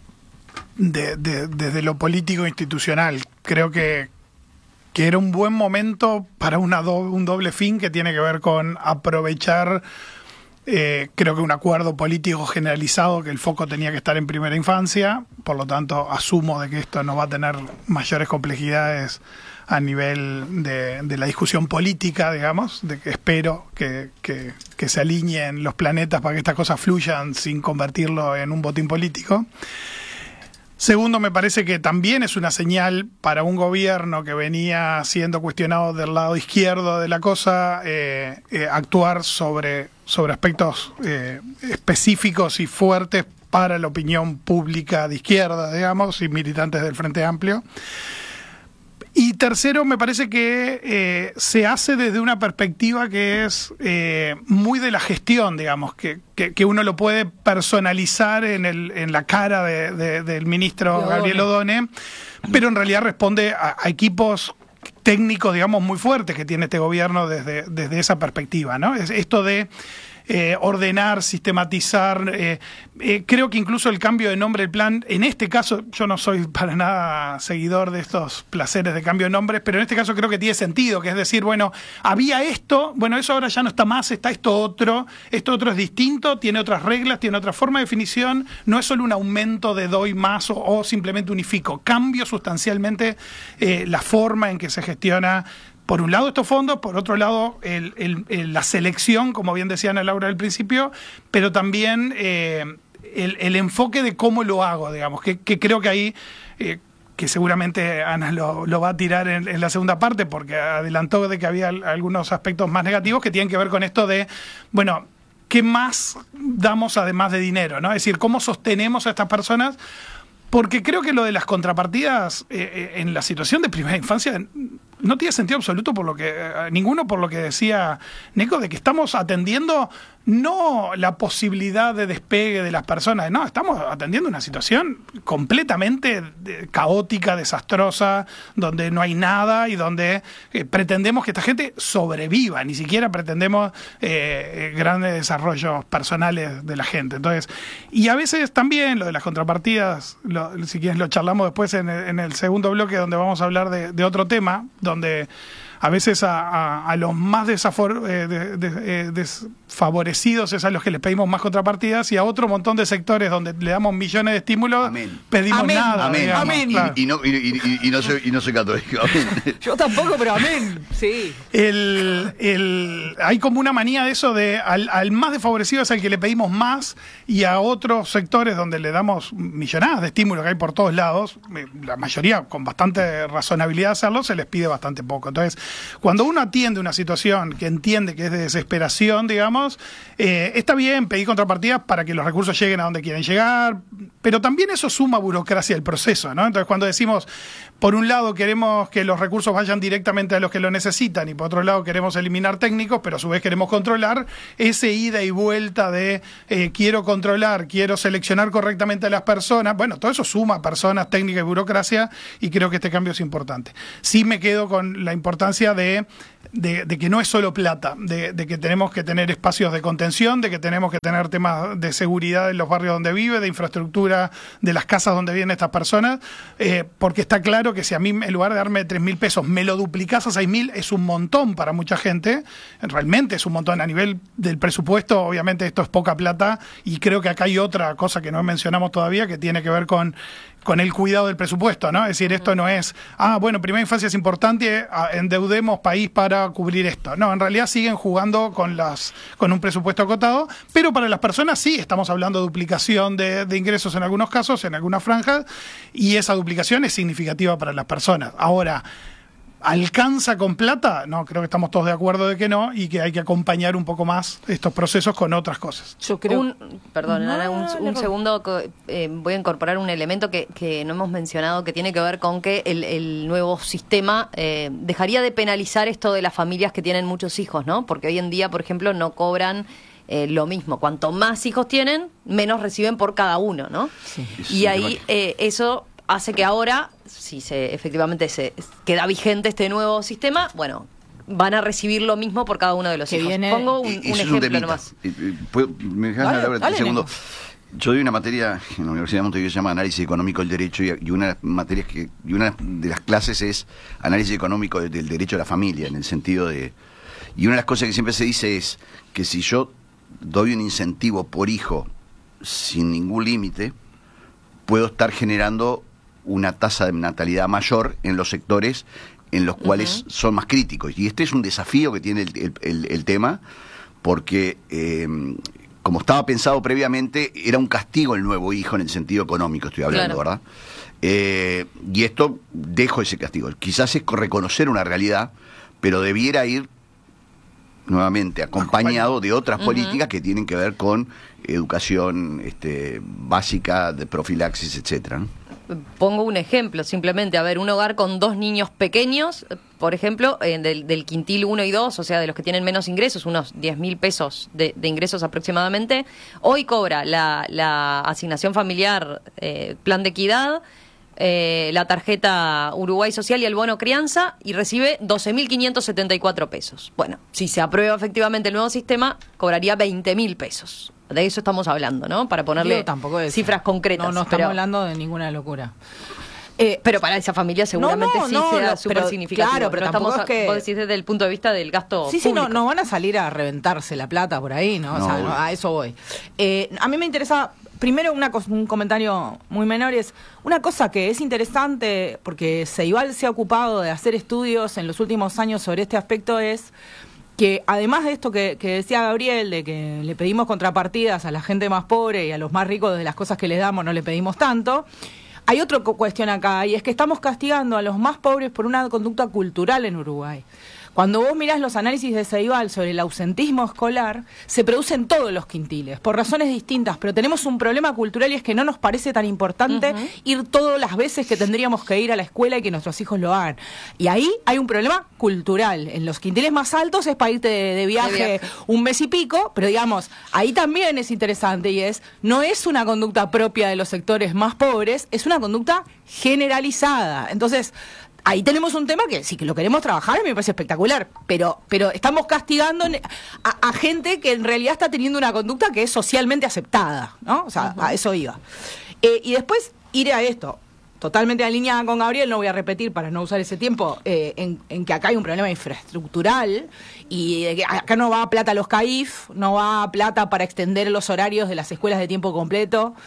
de, de, desde lo político institucional, creo que, que era un buen momento para una do, un doble fin que tiene que ver con aprovechar Eh, creo que un acuerdo político generalizado que el foco tenía que estar en primera infancia, por lo tanto asumo de que esto no va a tener mayores complejidades a nivel de, de la discusión política, digamos, de que espero que, que, que se alineen los planetas para que estas cosas fluyan sin convertirlo en un botín político. Segundo, me parece que también es una señal para un gobierno que venía siendo cuestionado del lado izquierdo de la cosa, eh, eh, actuar sobre, sobre aspectos eh, específicos y fuertes para la opinión pública de izquierda, digamos, y militantes del Frente Amplio. Y tercero, me parece que eh, se hace desde una perspectiva que es eh, muy de la gestión, digamos, que, que, que uno lo puede personalizar en, el, en la cara de, de, del ministro Odone. Gabriel Odone, pero en realidad responde a, a equipos técnicos, digamos, muy fuertes que tiene este gobierno desde, desde esa perspectiva, ¿no? Es esto de Eh, ordenar, sistematizar, eh, eh, creo que incluso el cambio de nombre del plan, en este caso, yo no soy para nada seguidor de estos placeres de cambio de nombres, pero en este caso creo que tiene sentido, que es decir, bueno, había esto, bueno, eso ahora ya no está más, está esto otro, esto otro es distinto, tiene otras reglas, tiene otra forma de definición, no es solo un aumento de doy más o, o simplemente unifico, cambio sustancialmente eh, la forma en que se gestiona. Por un lado estos fondos, por otro lado el, el, el, la selección, como bien decía Ana Laura al principio, pero también eh, el, el enfoque de cómo lo hago, digamos, que, que creo que ahí, eh, que seguramente Ana lo, lo va a tirar en, en la segunda parte, porque adelantó de que había algunos aspectos más negativos que tienen que ver con esto de, bueno, ¿qué más damos además de dinero? ¿No? Es decir, ¿cómo sostenemos a estas personas? Porque creo que lo de las contrapartidas eh, en la situación de primera infancia no tiene sentido absoluto, por lo que eh, ninguno por lo que decía Nico, de que estamos atendiendo no la posibilidad de despegue de las personas, no, estamos atendiendo una situación completamente de, caótica, desastrosa, donde no hay nada y donde eh, pretendemos que esta gente sobreviva, ni siquiera pretendemos eh, grandes desarrollos personales de la gente. Entonces, y a veces también lo de las contrapartidas, lo, si quieres lo charlamos después en el, en el segundo bloque, donde vamos a hablar de, de otro tema, donde a veces a, a, a los más desafor, eh, de, de, eh, desfavorecidos es a los que les pedimos más contrapartidas, y a otro montón de sectores donde le damos millones de estímulos, Amén. pedimos
Amén.
nada.
Amén.
Digamos,
Amén.
claro.
Y, y, no, y, y, y, no soy, y no soy católico. Amén.
Yo tampoco, pero amén. Sí.
El, el, hay como una manía de eso de al, al más desfavorecido es al que le pedimos más, y a otros sectores donde le damos millonadas de estímulos que hay por todos lados, la mayoría con bastante razonabilidad de hacerlo, se les pide bastante poco. Entonces, Cuando uno atiende una situación que entiende que es de desesperación, digamos, eh, está bien pedir contrapartidas para que los recursos lleguen a donde quieren llegar, pero también eso suma burocracia al proceso, ¿no? Entonces, cuando decimos, por un lado queremos que los recursos vayan directamente a los que lo necesitan y por otro lado queremos eliminar técnicos, pero a su vez queremos controlar, ese ida y vuelta de eh, quiero controlar, quiero seleccionar correctamente a las personas, bueno, todo eso suma personas, técnica y burocracia, y creo que este cambio es importante. Sí me quedo con la importancia de, de, de que no es solo plata, de, de que tenemos que tener espacios de contención, de que tenemos que tener temas de seguridad en los barrios donde vive, de infraestructura de las casas donde viven estas personas, eh, porque está claro que si a mí en lugar de darme tres mil pesos me lo duplicás a seis mil, es un montón para mucha gente, realmente es un montón a nivel del presupuesto, obviamente esto es poca plata, y creo que acá hay otra cosa que no mencionamos todavía que tiene que ver con con el cuidado del presupuesto, ¿no? Es decir, esto no es, ah, bueno, primera infancia es importante, endeudemos país para cubrir esto. No, en realidad siguen jugando con las con un presupuesto acotado, pero para las personas sí, estamos hablando de duplicación de, de ingresos en algunos casos, en algunas franjas, y esa duplicación es significativa para las personas. Ahora, ¿alcanza con plata? No, creo que estamos todos de acuerdo de que no, y que hay que acompañar un poco más estos procesos con otras cosas.
Yo creo... Un, perdón, no, Ana, un, un segundo, eh, voy a incorporar un elemento que, que no hemos mencionado, que tiene que ver con que el, el nuevo sistema eh, dejaría de penalizar esto de las familias que tienen muchos hijos, ¿no? Porque hoy en día, por ejemplo, no cobran eh, lo mismo. Cuanto más hijos tienen, menos reciben por cada uno, ¿no? Sí. Y ahí eh, eso... hace que ahora, si se efectivamente se queda vigente este nuevo sistema, bueno, van a recibir lo mismo por cada uno de los
que
hijos.
Viene...
Pongo un, un ejemplo
un
nomás.
¿Me dejas hablar un segundo? Yo doy una materia en la Universidad de Montevideo que se llama Análisis Económico del Derecho, y una de las materias que, y una de las clases es Análisis Económico del Derecho a la Familia, en el sentido de... Y una de las cosas que siempre se dice es que si yo doy un incentivo por hijo sin ningún límite, puedo estar generando una tasa de natalidad mayor en los sectores en los cuales uh-huh. son más críticos. Y este es un desafío que tiene el, el, el, el tema, porque eh, como estaba pensado previamente, era un castigo el nuevo hijo en el sentido económico, estoy hablando, claro. ¿verdad? Eh, y esto, dejo ese castigo. Quizás es reconocer una realidad, pero debiera ir nuevamente acompañado de otras uh-huh. políticas que tienen que ver con educación este, básica, de profilaxis, etcétera, ¿no?
Pongo un ejemplo, simplemente, a ver, un hogar con dos niños pequeños, por ejemplo, eh, del, del quintil uno y dos, o sea, de los que tienen menos ingresos, unos diez mil pesos de, de ingresos aproximadamente, hoy cobra la, la asignación familiar, eh, plan de equidad, eh, la tarjeta Uruguay Social y el bono crianza, y recibe doce mil quinientos setenta y cuatro pesos. Bueno, si se aprueba efectivamente el nuevo sistema, cobraría veinte mil pesos. De eso estamos hablando, ¿no? Para ponerle cifras concretas.
No, no estamos pero... hablando de ninguna locura.
Eh, pero para esa familia seguramente
no, no,
sí
no,
sea
no,
súper significativo.
Claro, pero
no
tampoco
estamos,
es que...
vos decís desde el punto de vista del gasto
Sí,
público.
sí, no, no van a salir a reventarse la plata por ahí, ¿no? no o sea, no, a eso voy. Eh, a mí me interesa, primero una cosa, un comentario muy menor, es una cosa que es interesante, porque Ceibal se ha ocupado de hacer estudios en los últimos años sobre este aspecto, es... que además de esto que, que decía Gabriel, de que le pedimos contrapartidas a la gente más pobre y a los más ricos de las cosas que les damos no le pedimos tanto, hay otra cuestión acá, y es que estamos castigando a los más pobres por una conducta cultural en Uruguay. Cuando vos mirás los análisis de Ceibal sobre el ausentismo escolar, se producen todos los quintiles, por razones distintas, pero tenemos un problema cultural y es que no nos parece tan importante uh-huh. ir todas las veces que tendríamos que ir a la escuela y que nuestros hijos lo hagan. Y ahí hay un problema cultural. En los quintiles más altos es para irte de, de, viaje, de viaje un mes y pico, pero digamos, ahí también es interesante, y es, no es una conducta propia de los sectores más pobres, es una conducta generalizada. Entonces, ahí tenemos un tema que sí que lo queremos trabajar, a mí me parece espectacular, pero pero estamos castigando a, a gente que en realidad está teniendo una conducta que es socialmente aceptada, ¿no? O sea, uh-huh. a eso iba. Eh, y después iré a esto, totalmente alineada con Gabriel, no voy a repetir para no usar ese tiempo, eh, en, en que acá hay un problema infraestructural y eh, acá no va plata a los C A I F, no va plata para extender los horarios de las escuelas de tiempo completo.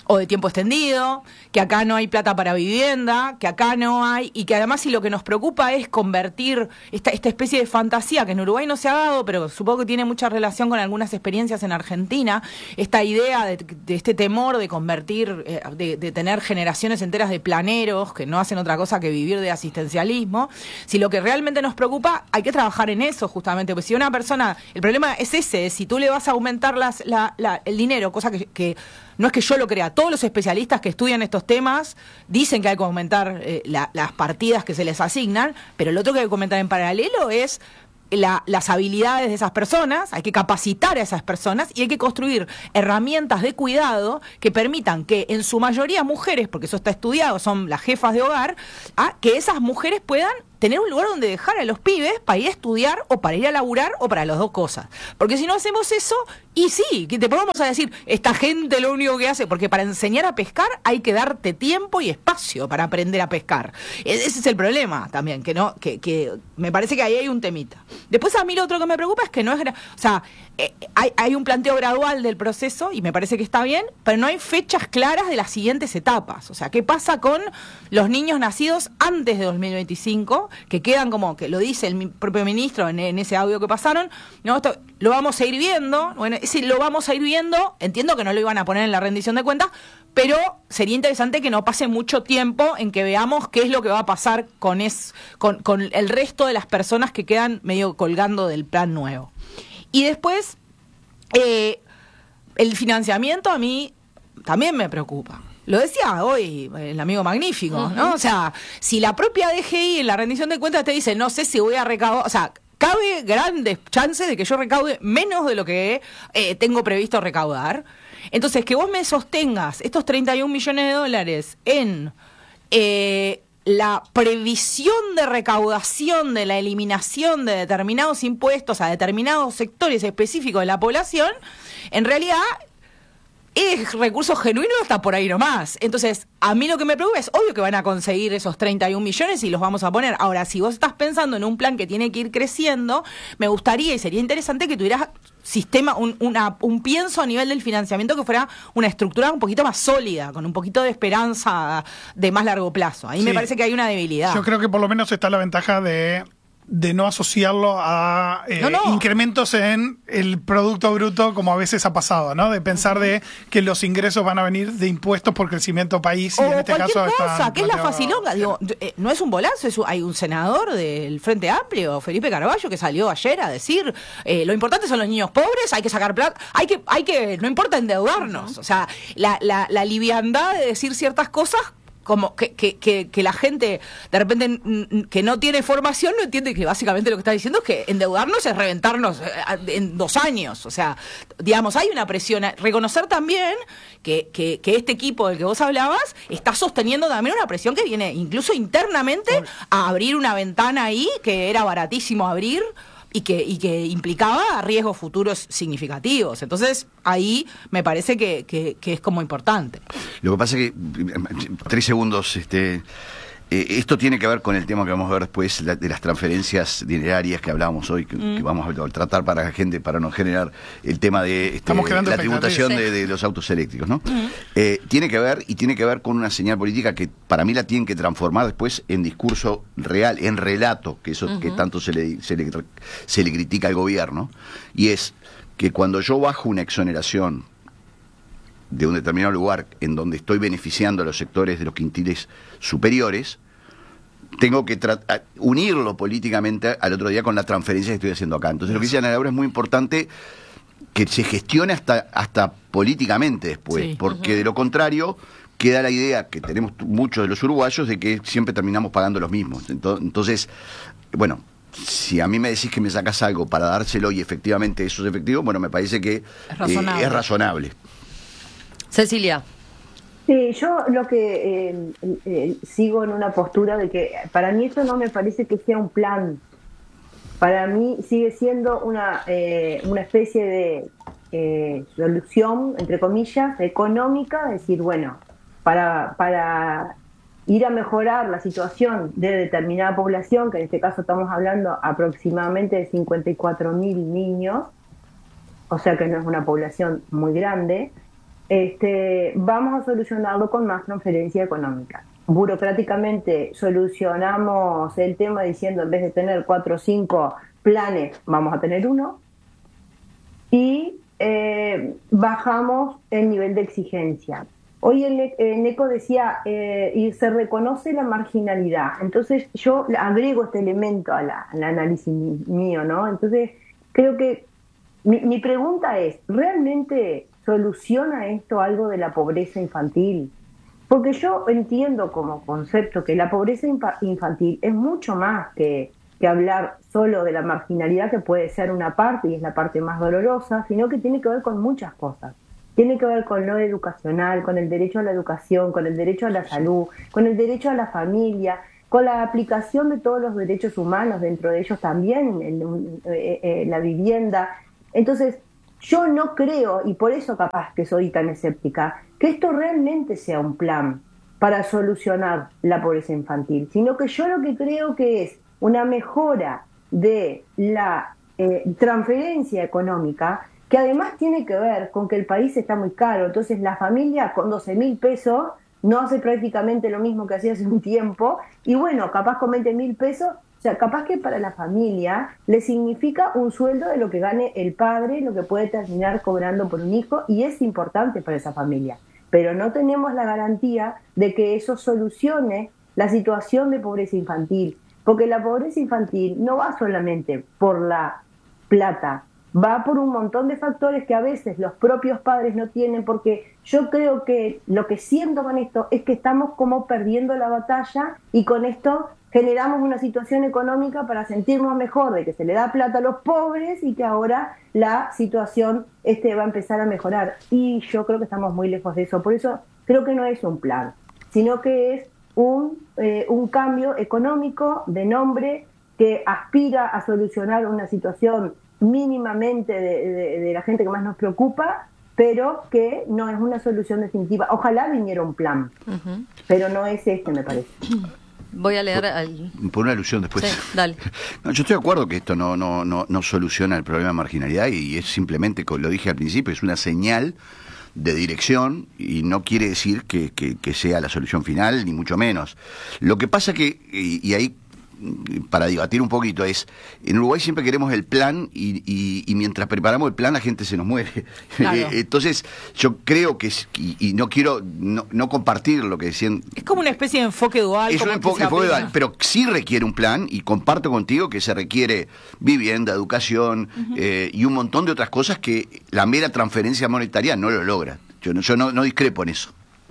o de tiempo extendido, que acá no hay plata para vivienda, que acá no hay, y que además si lo que nos preocupa es convertir esta, esta especie de fantasía que en Uruguay no se ha dado, pero supongo que tiene mucha relación con algunas experiencias en Argentina, esta idea de, de este temor de convertir, eh, de, de tener generaciones enteras de planeros que no hacen otra cosa que vivir de asistencialismo. Si lo que realmente nos preocupa, hay que trabajar en eso justamente, porque si una persona, el problema es ese, si tú le vas a aumentar las, la, la, el dinero, cosa que, que no es que yo lo crea, todos los especialistas que estudian estos temas dicen que hay que aumentar eh, la, las partidas que se les asignan, pero lo otro que hay que aumentar en paralelo es la, las habilidades de esas personas, hay que capacitar a esas personas y hay que construir herramientas de cuidado que permitan que en su mayoría mujeres, porque eso está estudiado, son las jefas de hogar, a que esas mujeres puedan tener un lugar donde dejar a los pibes para ir a estudiar o para ir a laburar o para las dos cosas. Porque si no hacemos eso, y sí, que te podemos a decir, esta gente lo único que hace, porque para enseñar a pescar hay que darte tiempo y espacio para aprender a pescar. Ese es el problema también, que no, que, que me parece que ahí hay un temita. Después a mí lo otro que me preocupa es que no es, o sea, eh, hay, hay un planteo gradual del proceso y me parece que está bien, pero no hay fechas claras de las siguientes etapas. O sea, ¿qué pasa con los niños nacidos antes de dos mil veinticinco? Que quedan como, que lo dice el propio ministro en, en ese audio que pasaron, no, esto lo vamos a ir viendo, bueno, ese lo vamos a ir viendo, entiendo que no lo iban a poner en la rendición de cuentas, pero sería interesante que no pase mucho tiempo en que veamos qué es lo que va a pasar con, es, con, con el resto de las personas que quedan medio colgando del plan nuevo. Y después, eh, el financiamiento a mí también me preocupa. Lo decía hoy el amigo Magnífico, ¿no? Uh-huh. O sea, si la propia D G I en la rendición de cuentas te dice, no sé si voy a recaudar, o sea, cabe grandes chances de que yo recaude menos de lo que eh, tengo previsto recaudar. Entonces, que vos me sostengas estos treinta y un millones de dólares en eh, la previsión de recaudación de la eliminación de determinados impuestos a determinados sectores específicos de la población, en realidad es recurso genuino, está por ahí nomás. Entonces, a mí lo que me preocupa es, obvio que van a conseguir esos treinta y un millones y los vamos a poner. Ahora, si vos estás pensando en un plan que tiene que ir creciendo, me gustaría y sería interesante que tuvieras sistema, un, una, un pienso a nivel del financiamiento que fuera una estructura un poquito más sólida, con un poquito de esperanza de más largo plazo. Ahí sí, me parece que hay una debilidad.
Yo creo que por lo menos está la ventaja de... de no asociarlo a eh, no, no. incrementos en el Producto Bruto, como a veces ha pasado, ¿no? De pensar de que los ingresos van a venir de impuestos por crecimiento país.
O
y en este
cualquier
caso
cosa, que es la facilonga.
Sí.
Digo, eh, no es un bolazo, es un, hay un senador del Frente Amplio, Felipe Carballo, que salió ayer a decir, eh, lo importante son los niños pobres, hay que sacar plata, hay que, hay que, no importa endeudarnos. Uh-huh. O sea, la, la, la liviandad de decir ciertas cosas, como que, que, que, que la gente de repente que no tiene formación no entiende que básicamente lo que está diciendo es que endeudarnos es reventarnos en dos años. O sea, digamos, hay una presión. Reconocer también que, que, que este equipo del que vos hablabas está sosteniendo también una presión que viene incluso internamente a abrir una ventana ahí que era baratísimo abrir y que, y que implicaba riesgos futuros significativos. Entonces, ahí me parece que, que, que es como importante.
Lo que pasa es que, tres segundos, este eh, esto tiene que ver con el tema que vamos a ver después, la, de las transferencias dinerarias que hablábamos hoy, que, mm. que vamos a tratar para la gente, para no generar el tema de este, la tributación sí. de, de los autos eléctricos, ¿no? Mm. Eh, tiene que ver, y tiene que ver con una señal política que para mí la tienen que transformar después en discurso real, en relato, que eso uh-huh. que tanto se le, se, le, se le critica al gobierno, y es que cuando yo bajo una exoneración de un determinado lugar en donde estoy beneficiando a los sectores de los quintiles superiores, tengo que tra- unirlo políticamente al otro día con la transferencia que estoy haciendo acá. Entonces, lo que dice Ana Laura es muy importante que se gestione hasta, hasta políticamente después, sí. porque uh-huh. de lo contrario queda la idea que tenemos muchos de los uruguayos de que siempre terminamos pagando los mismos. Entonces, bueno, si a mí me decís que me sacás algo para dárselo y efectivamente eso es efectivo, bueno, me parece que
es razonable.
Eh, es razonable.
Cecilia.
Sí, yo lo que eh, eh, sigo en una postura de que para mí eso no me parece que sea un plan. Para mí sigue siendo una, eh, una especie de eh, solución, entre comillas, económica, decir, bueno, para, para ir a mejorar la situación de determinada población, que en este caso estamos hablando aproximadamente de cincuenta y cuatro mil niños, o sea que no es una población muy grande, este, vamos a solucionarlo con más transferencia económica. Burocráticamente solucionamos el tema diciendo en vez de tener cuatro o cinco planes, vamos a tener uno. Y eh, bajamos el nivel de exigencia. Hoy el, el NECO decía, eh, y se reconoce la marginalidad. Entonces yo agrego este elemento a la, al análisis mío, ¿no? Entonces creo que mi, mi pregunta es, ¿realmente soluciona esto algo de la pobreza infantil? Porque yo entiendo como concepto que la pobreza infantil es mucho más que, que hablar solo de la marginalidad, que puede ser una parte y es la parte más dolorosa, sino que tiene que ver con muchas cosas. Tiene que ver con lo educacional, con el derecho a la educación, con el derecho a la salud, con el derecho a la familia, con la aplicación de todos los derechos humanos, dentro de ellos también en, en, en la vivienda. Entonces, yo no creo, y por eso capaz que soy tan escéptica, que esto realmente sea un plan para solucionar la pobreza infantil, sino que yo lo que creo que es una mejora de la eh, transferencia económica, que además tiene que ver con que el país está muy caro. Entonces la familia con doce mil pesos no hace prácticamente lo mismo que hacía hace un tiempo, y bueno, capaz con veinte mil pesos, o sea, capaz que para la familia le significa un sueldo de lo que gane el padre, lo que puede terminar cobrando por un hijo, y es importante para esa familia. Pero no tenemos la garantía de que eso solucione la situación de pobreza infantil, porque la pobreza infantil no va solamente por la plata, va por un montón de factores que a veces los propios padres no tienen, porque yo creo que lo que siento con esto es que estamos como perdiendo la batalla, y con esto generamos una situación económica para sentirnos mejor de que se le da plata a los pobres y que ahora la situación este, va a empezar a mejorar. Y yo creo que estamos muy lejos de eso. Por eso creo que no es un plan, sino que es un, eh, un cambio económico de nombre que aspira a solucionar una situación mínimamente de, de, de la gente que más nos preocupa, pero que no es una solución definitiva. Ojalá viniera un plan, uh-huh. pero no es este, me parece.
Voy a leer al...
Por una alusión después.
Sí, dale.
No, yo estoy de acuerdo que esto no, no, no, no soluciona el problema de marginalidad, y es simplemente, como lo dije al principio, es una señal de dirección, y no quiere decir que, que, que sea la solución final, ni mucho menos. Lo que pasa que, y, y ahí para debatir un poquito, es en Uruguay siempre queremos el plan, y, y, y mientras preparamos el plan la gente se nos muere. Claro. Entonces yo creo que, y, y no quiero no, no compartir lo que decían.
Es como una especie de enfoque dual.
Es un enfoque, enfoque dual, pero sí requiere un plan, y comparto contigo que se requiere vivienda, educación, uh-huh. eh, y un montón de otras cosas que la mera transferencia monetaria no lo logra. Yo no, yo no, no discrepo en eso.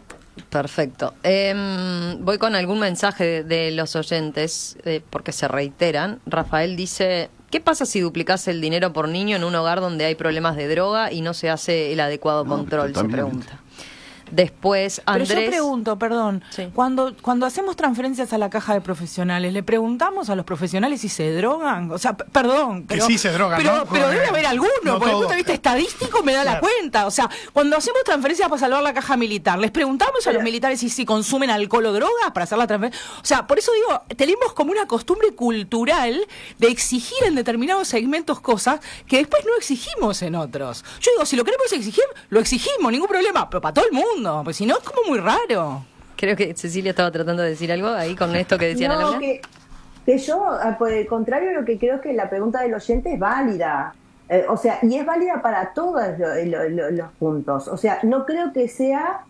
Perfecto. Eh, voy con algún mensaje de, de los oyentes, eh, porque se reiteran. Rafael dice, ¿qué pasa si duplicás el dinero por niño en un hogar donde hay problemas de droga y no se hace el adecuado no, control? Se pregunta. Después, Andrés...
Pero yo pregunto, perdón, sí. cuando cuando hacemos transferencias a la caja de profesionales, ¿le preguntamos a los profesionales si se drogan? O sea, p- perdón, pero...
Que sí se drogan,
pero,
¿no?
Pero debe haber alguno, no porque desde el punto de vista estadístico me da claro. la cuenta. O sea, cuando hacemos transferencias para salvar la caja militar, ¿les preguntamos a los militares si, si consumen alcohol o drogas para hacer la transferencia? O sea, por eso digo, tenemos como una costumbre cultural de exigir en determinados segmentos cosas que después no exigimos en otros. Yo digo, si lo queremos exigir, lo exigimos, ningún problema, pero para todo el mundo. No, pues si no es como muy raro.
Creo que Cecilia estaba tratando de decir algo ahí con esto que decían.
No, que, que yo, por el contrario, lo que creo es que la pregunta del oyente es válida. Eh, o sea, y es válida para todos lo, lo, lo, los puntos. O sea, no creo que sea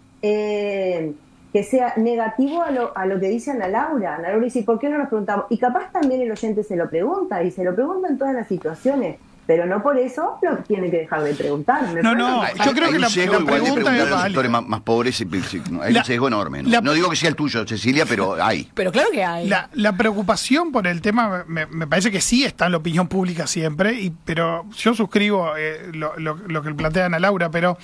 eh, que sea negativo a lo, a lo que dice Ana Laura. Ana Laura dice, ¿por qué no nos preguntamos? Y capaz también el oyente se lo pregunta, y se lo pregunta en todas las situaciones. Pero no por eso lo tiene que dejar de preguntar. ¿Me
no, no, yo creo que la, la pregunta
de los sectores más, más pobres, hay la, un sesgo enorme. ¿no? La, no digo que sea el tuyo, Cecilia, pero hay.
Pero claro que hay.
La, la preocupación por el tema me, me parece que sí está en la opinión pública siempre, y pero yo suscribo eh, lo, lo, lo que plantea Ana Laura, pero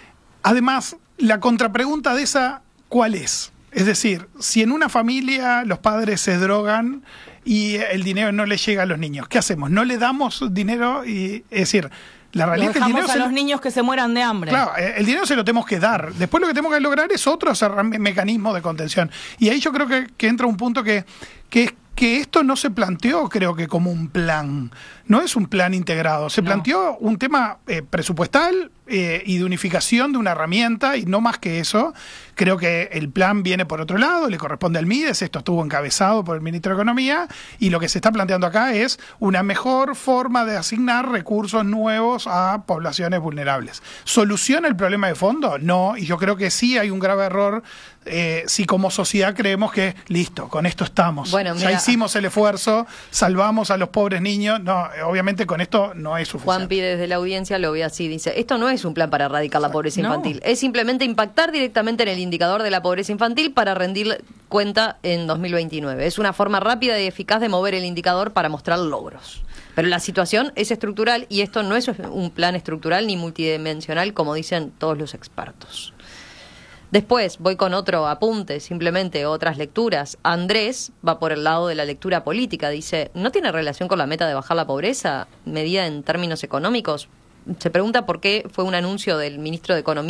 además la contrapregunta de esa, ¿cuál es? Es decir, si en una familia los padres se drogan y el dinero no le llega a los niños, ¿qué hacemos? ¿No le damos dinero? Y, es decir, la realidad es que el dinero...
a
se
los
lo...
niños que se mueran de hambre.
Claro, el dinero se lo tenemos que dar. Después lo que tenemos que lograr es otro mecanismo de contención. Y ahí yo creo que, que entra un punto que, que es que esto no se planteó, creo que como un plan. No es un plan integrado. Se no. planteó un tema eh, presupuestal eh, y de unificación de una herramienta, y no más que eso. Creo que el plan viene por otro lado, le corresponde al MIDES, esto estuvo encabezado por el ministro de Economía, y lo que se está planteando acá es una mejor forma de asignar recursos nuevos a poblaciones vulnerables. ¿Soluciona el problema de fondo? No, y yo creo que sí hay un grave error eh, si como sociedad creemos que, listo, con esto estamos.
Bueno,
ya
mira,
hicimos el esfuerzo, salvamos a los pobres niños. No, obviamente con esto no es suficiente.
Juanpi desde la audiencia lo ve así, dice, esto no es un plan para erradicar la pobreza
No.
infantil, es simplemente impactar directamente en el indicador de la pobreza infantil para rendir cuenta en dos mil veintinueve. Es una forma rápida y eficaz de mover el indicador para mostrar logros. Pero la situación es estructural y esto no es un plan estructural ni multidimensional como dicen todos los expertos. Después voy con otro apunte, simplemente otras lecturas. Andrés va por el lado de la lectura política, dice, ¿no tiene relación con la meta de bajar la pobreza, medida en términos económicos? Se pregunta por qué fue un anuncio del ministro de Economía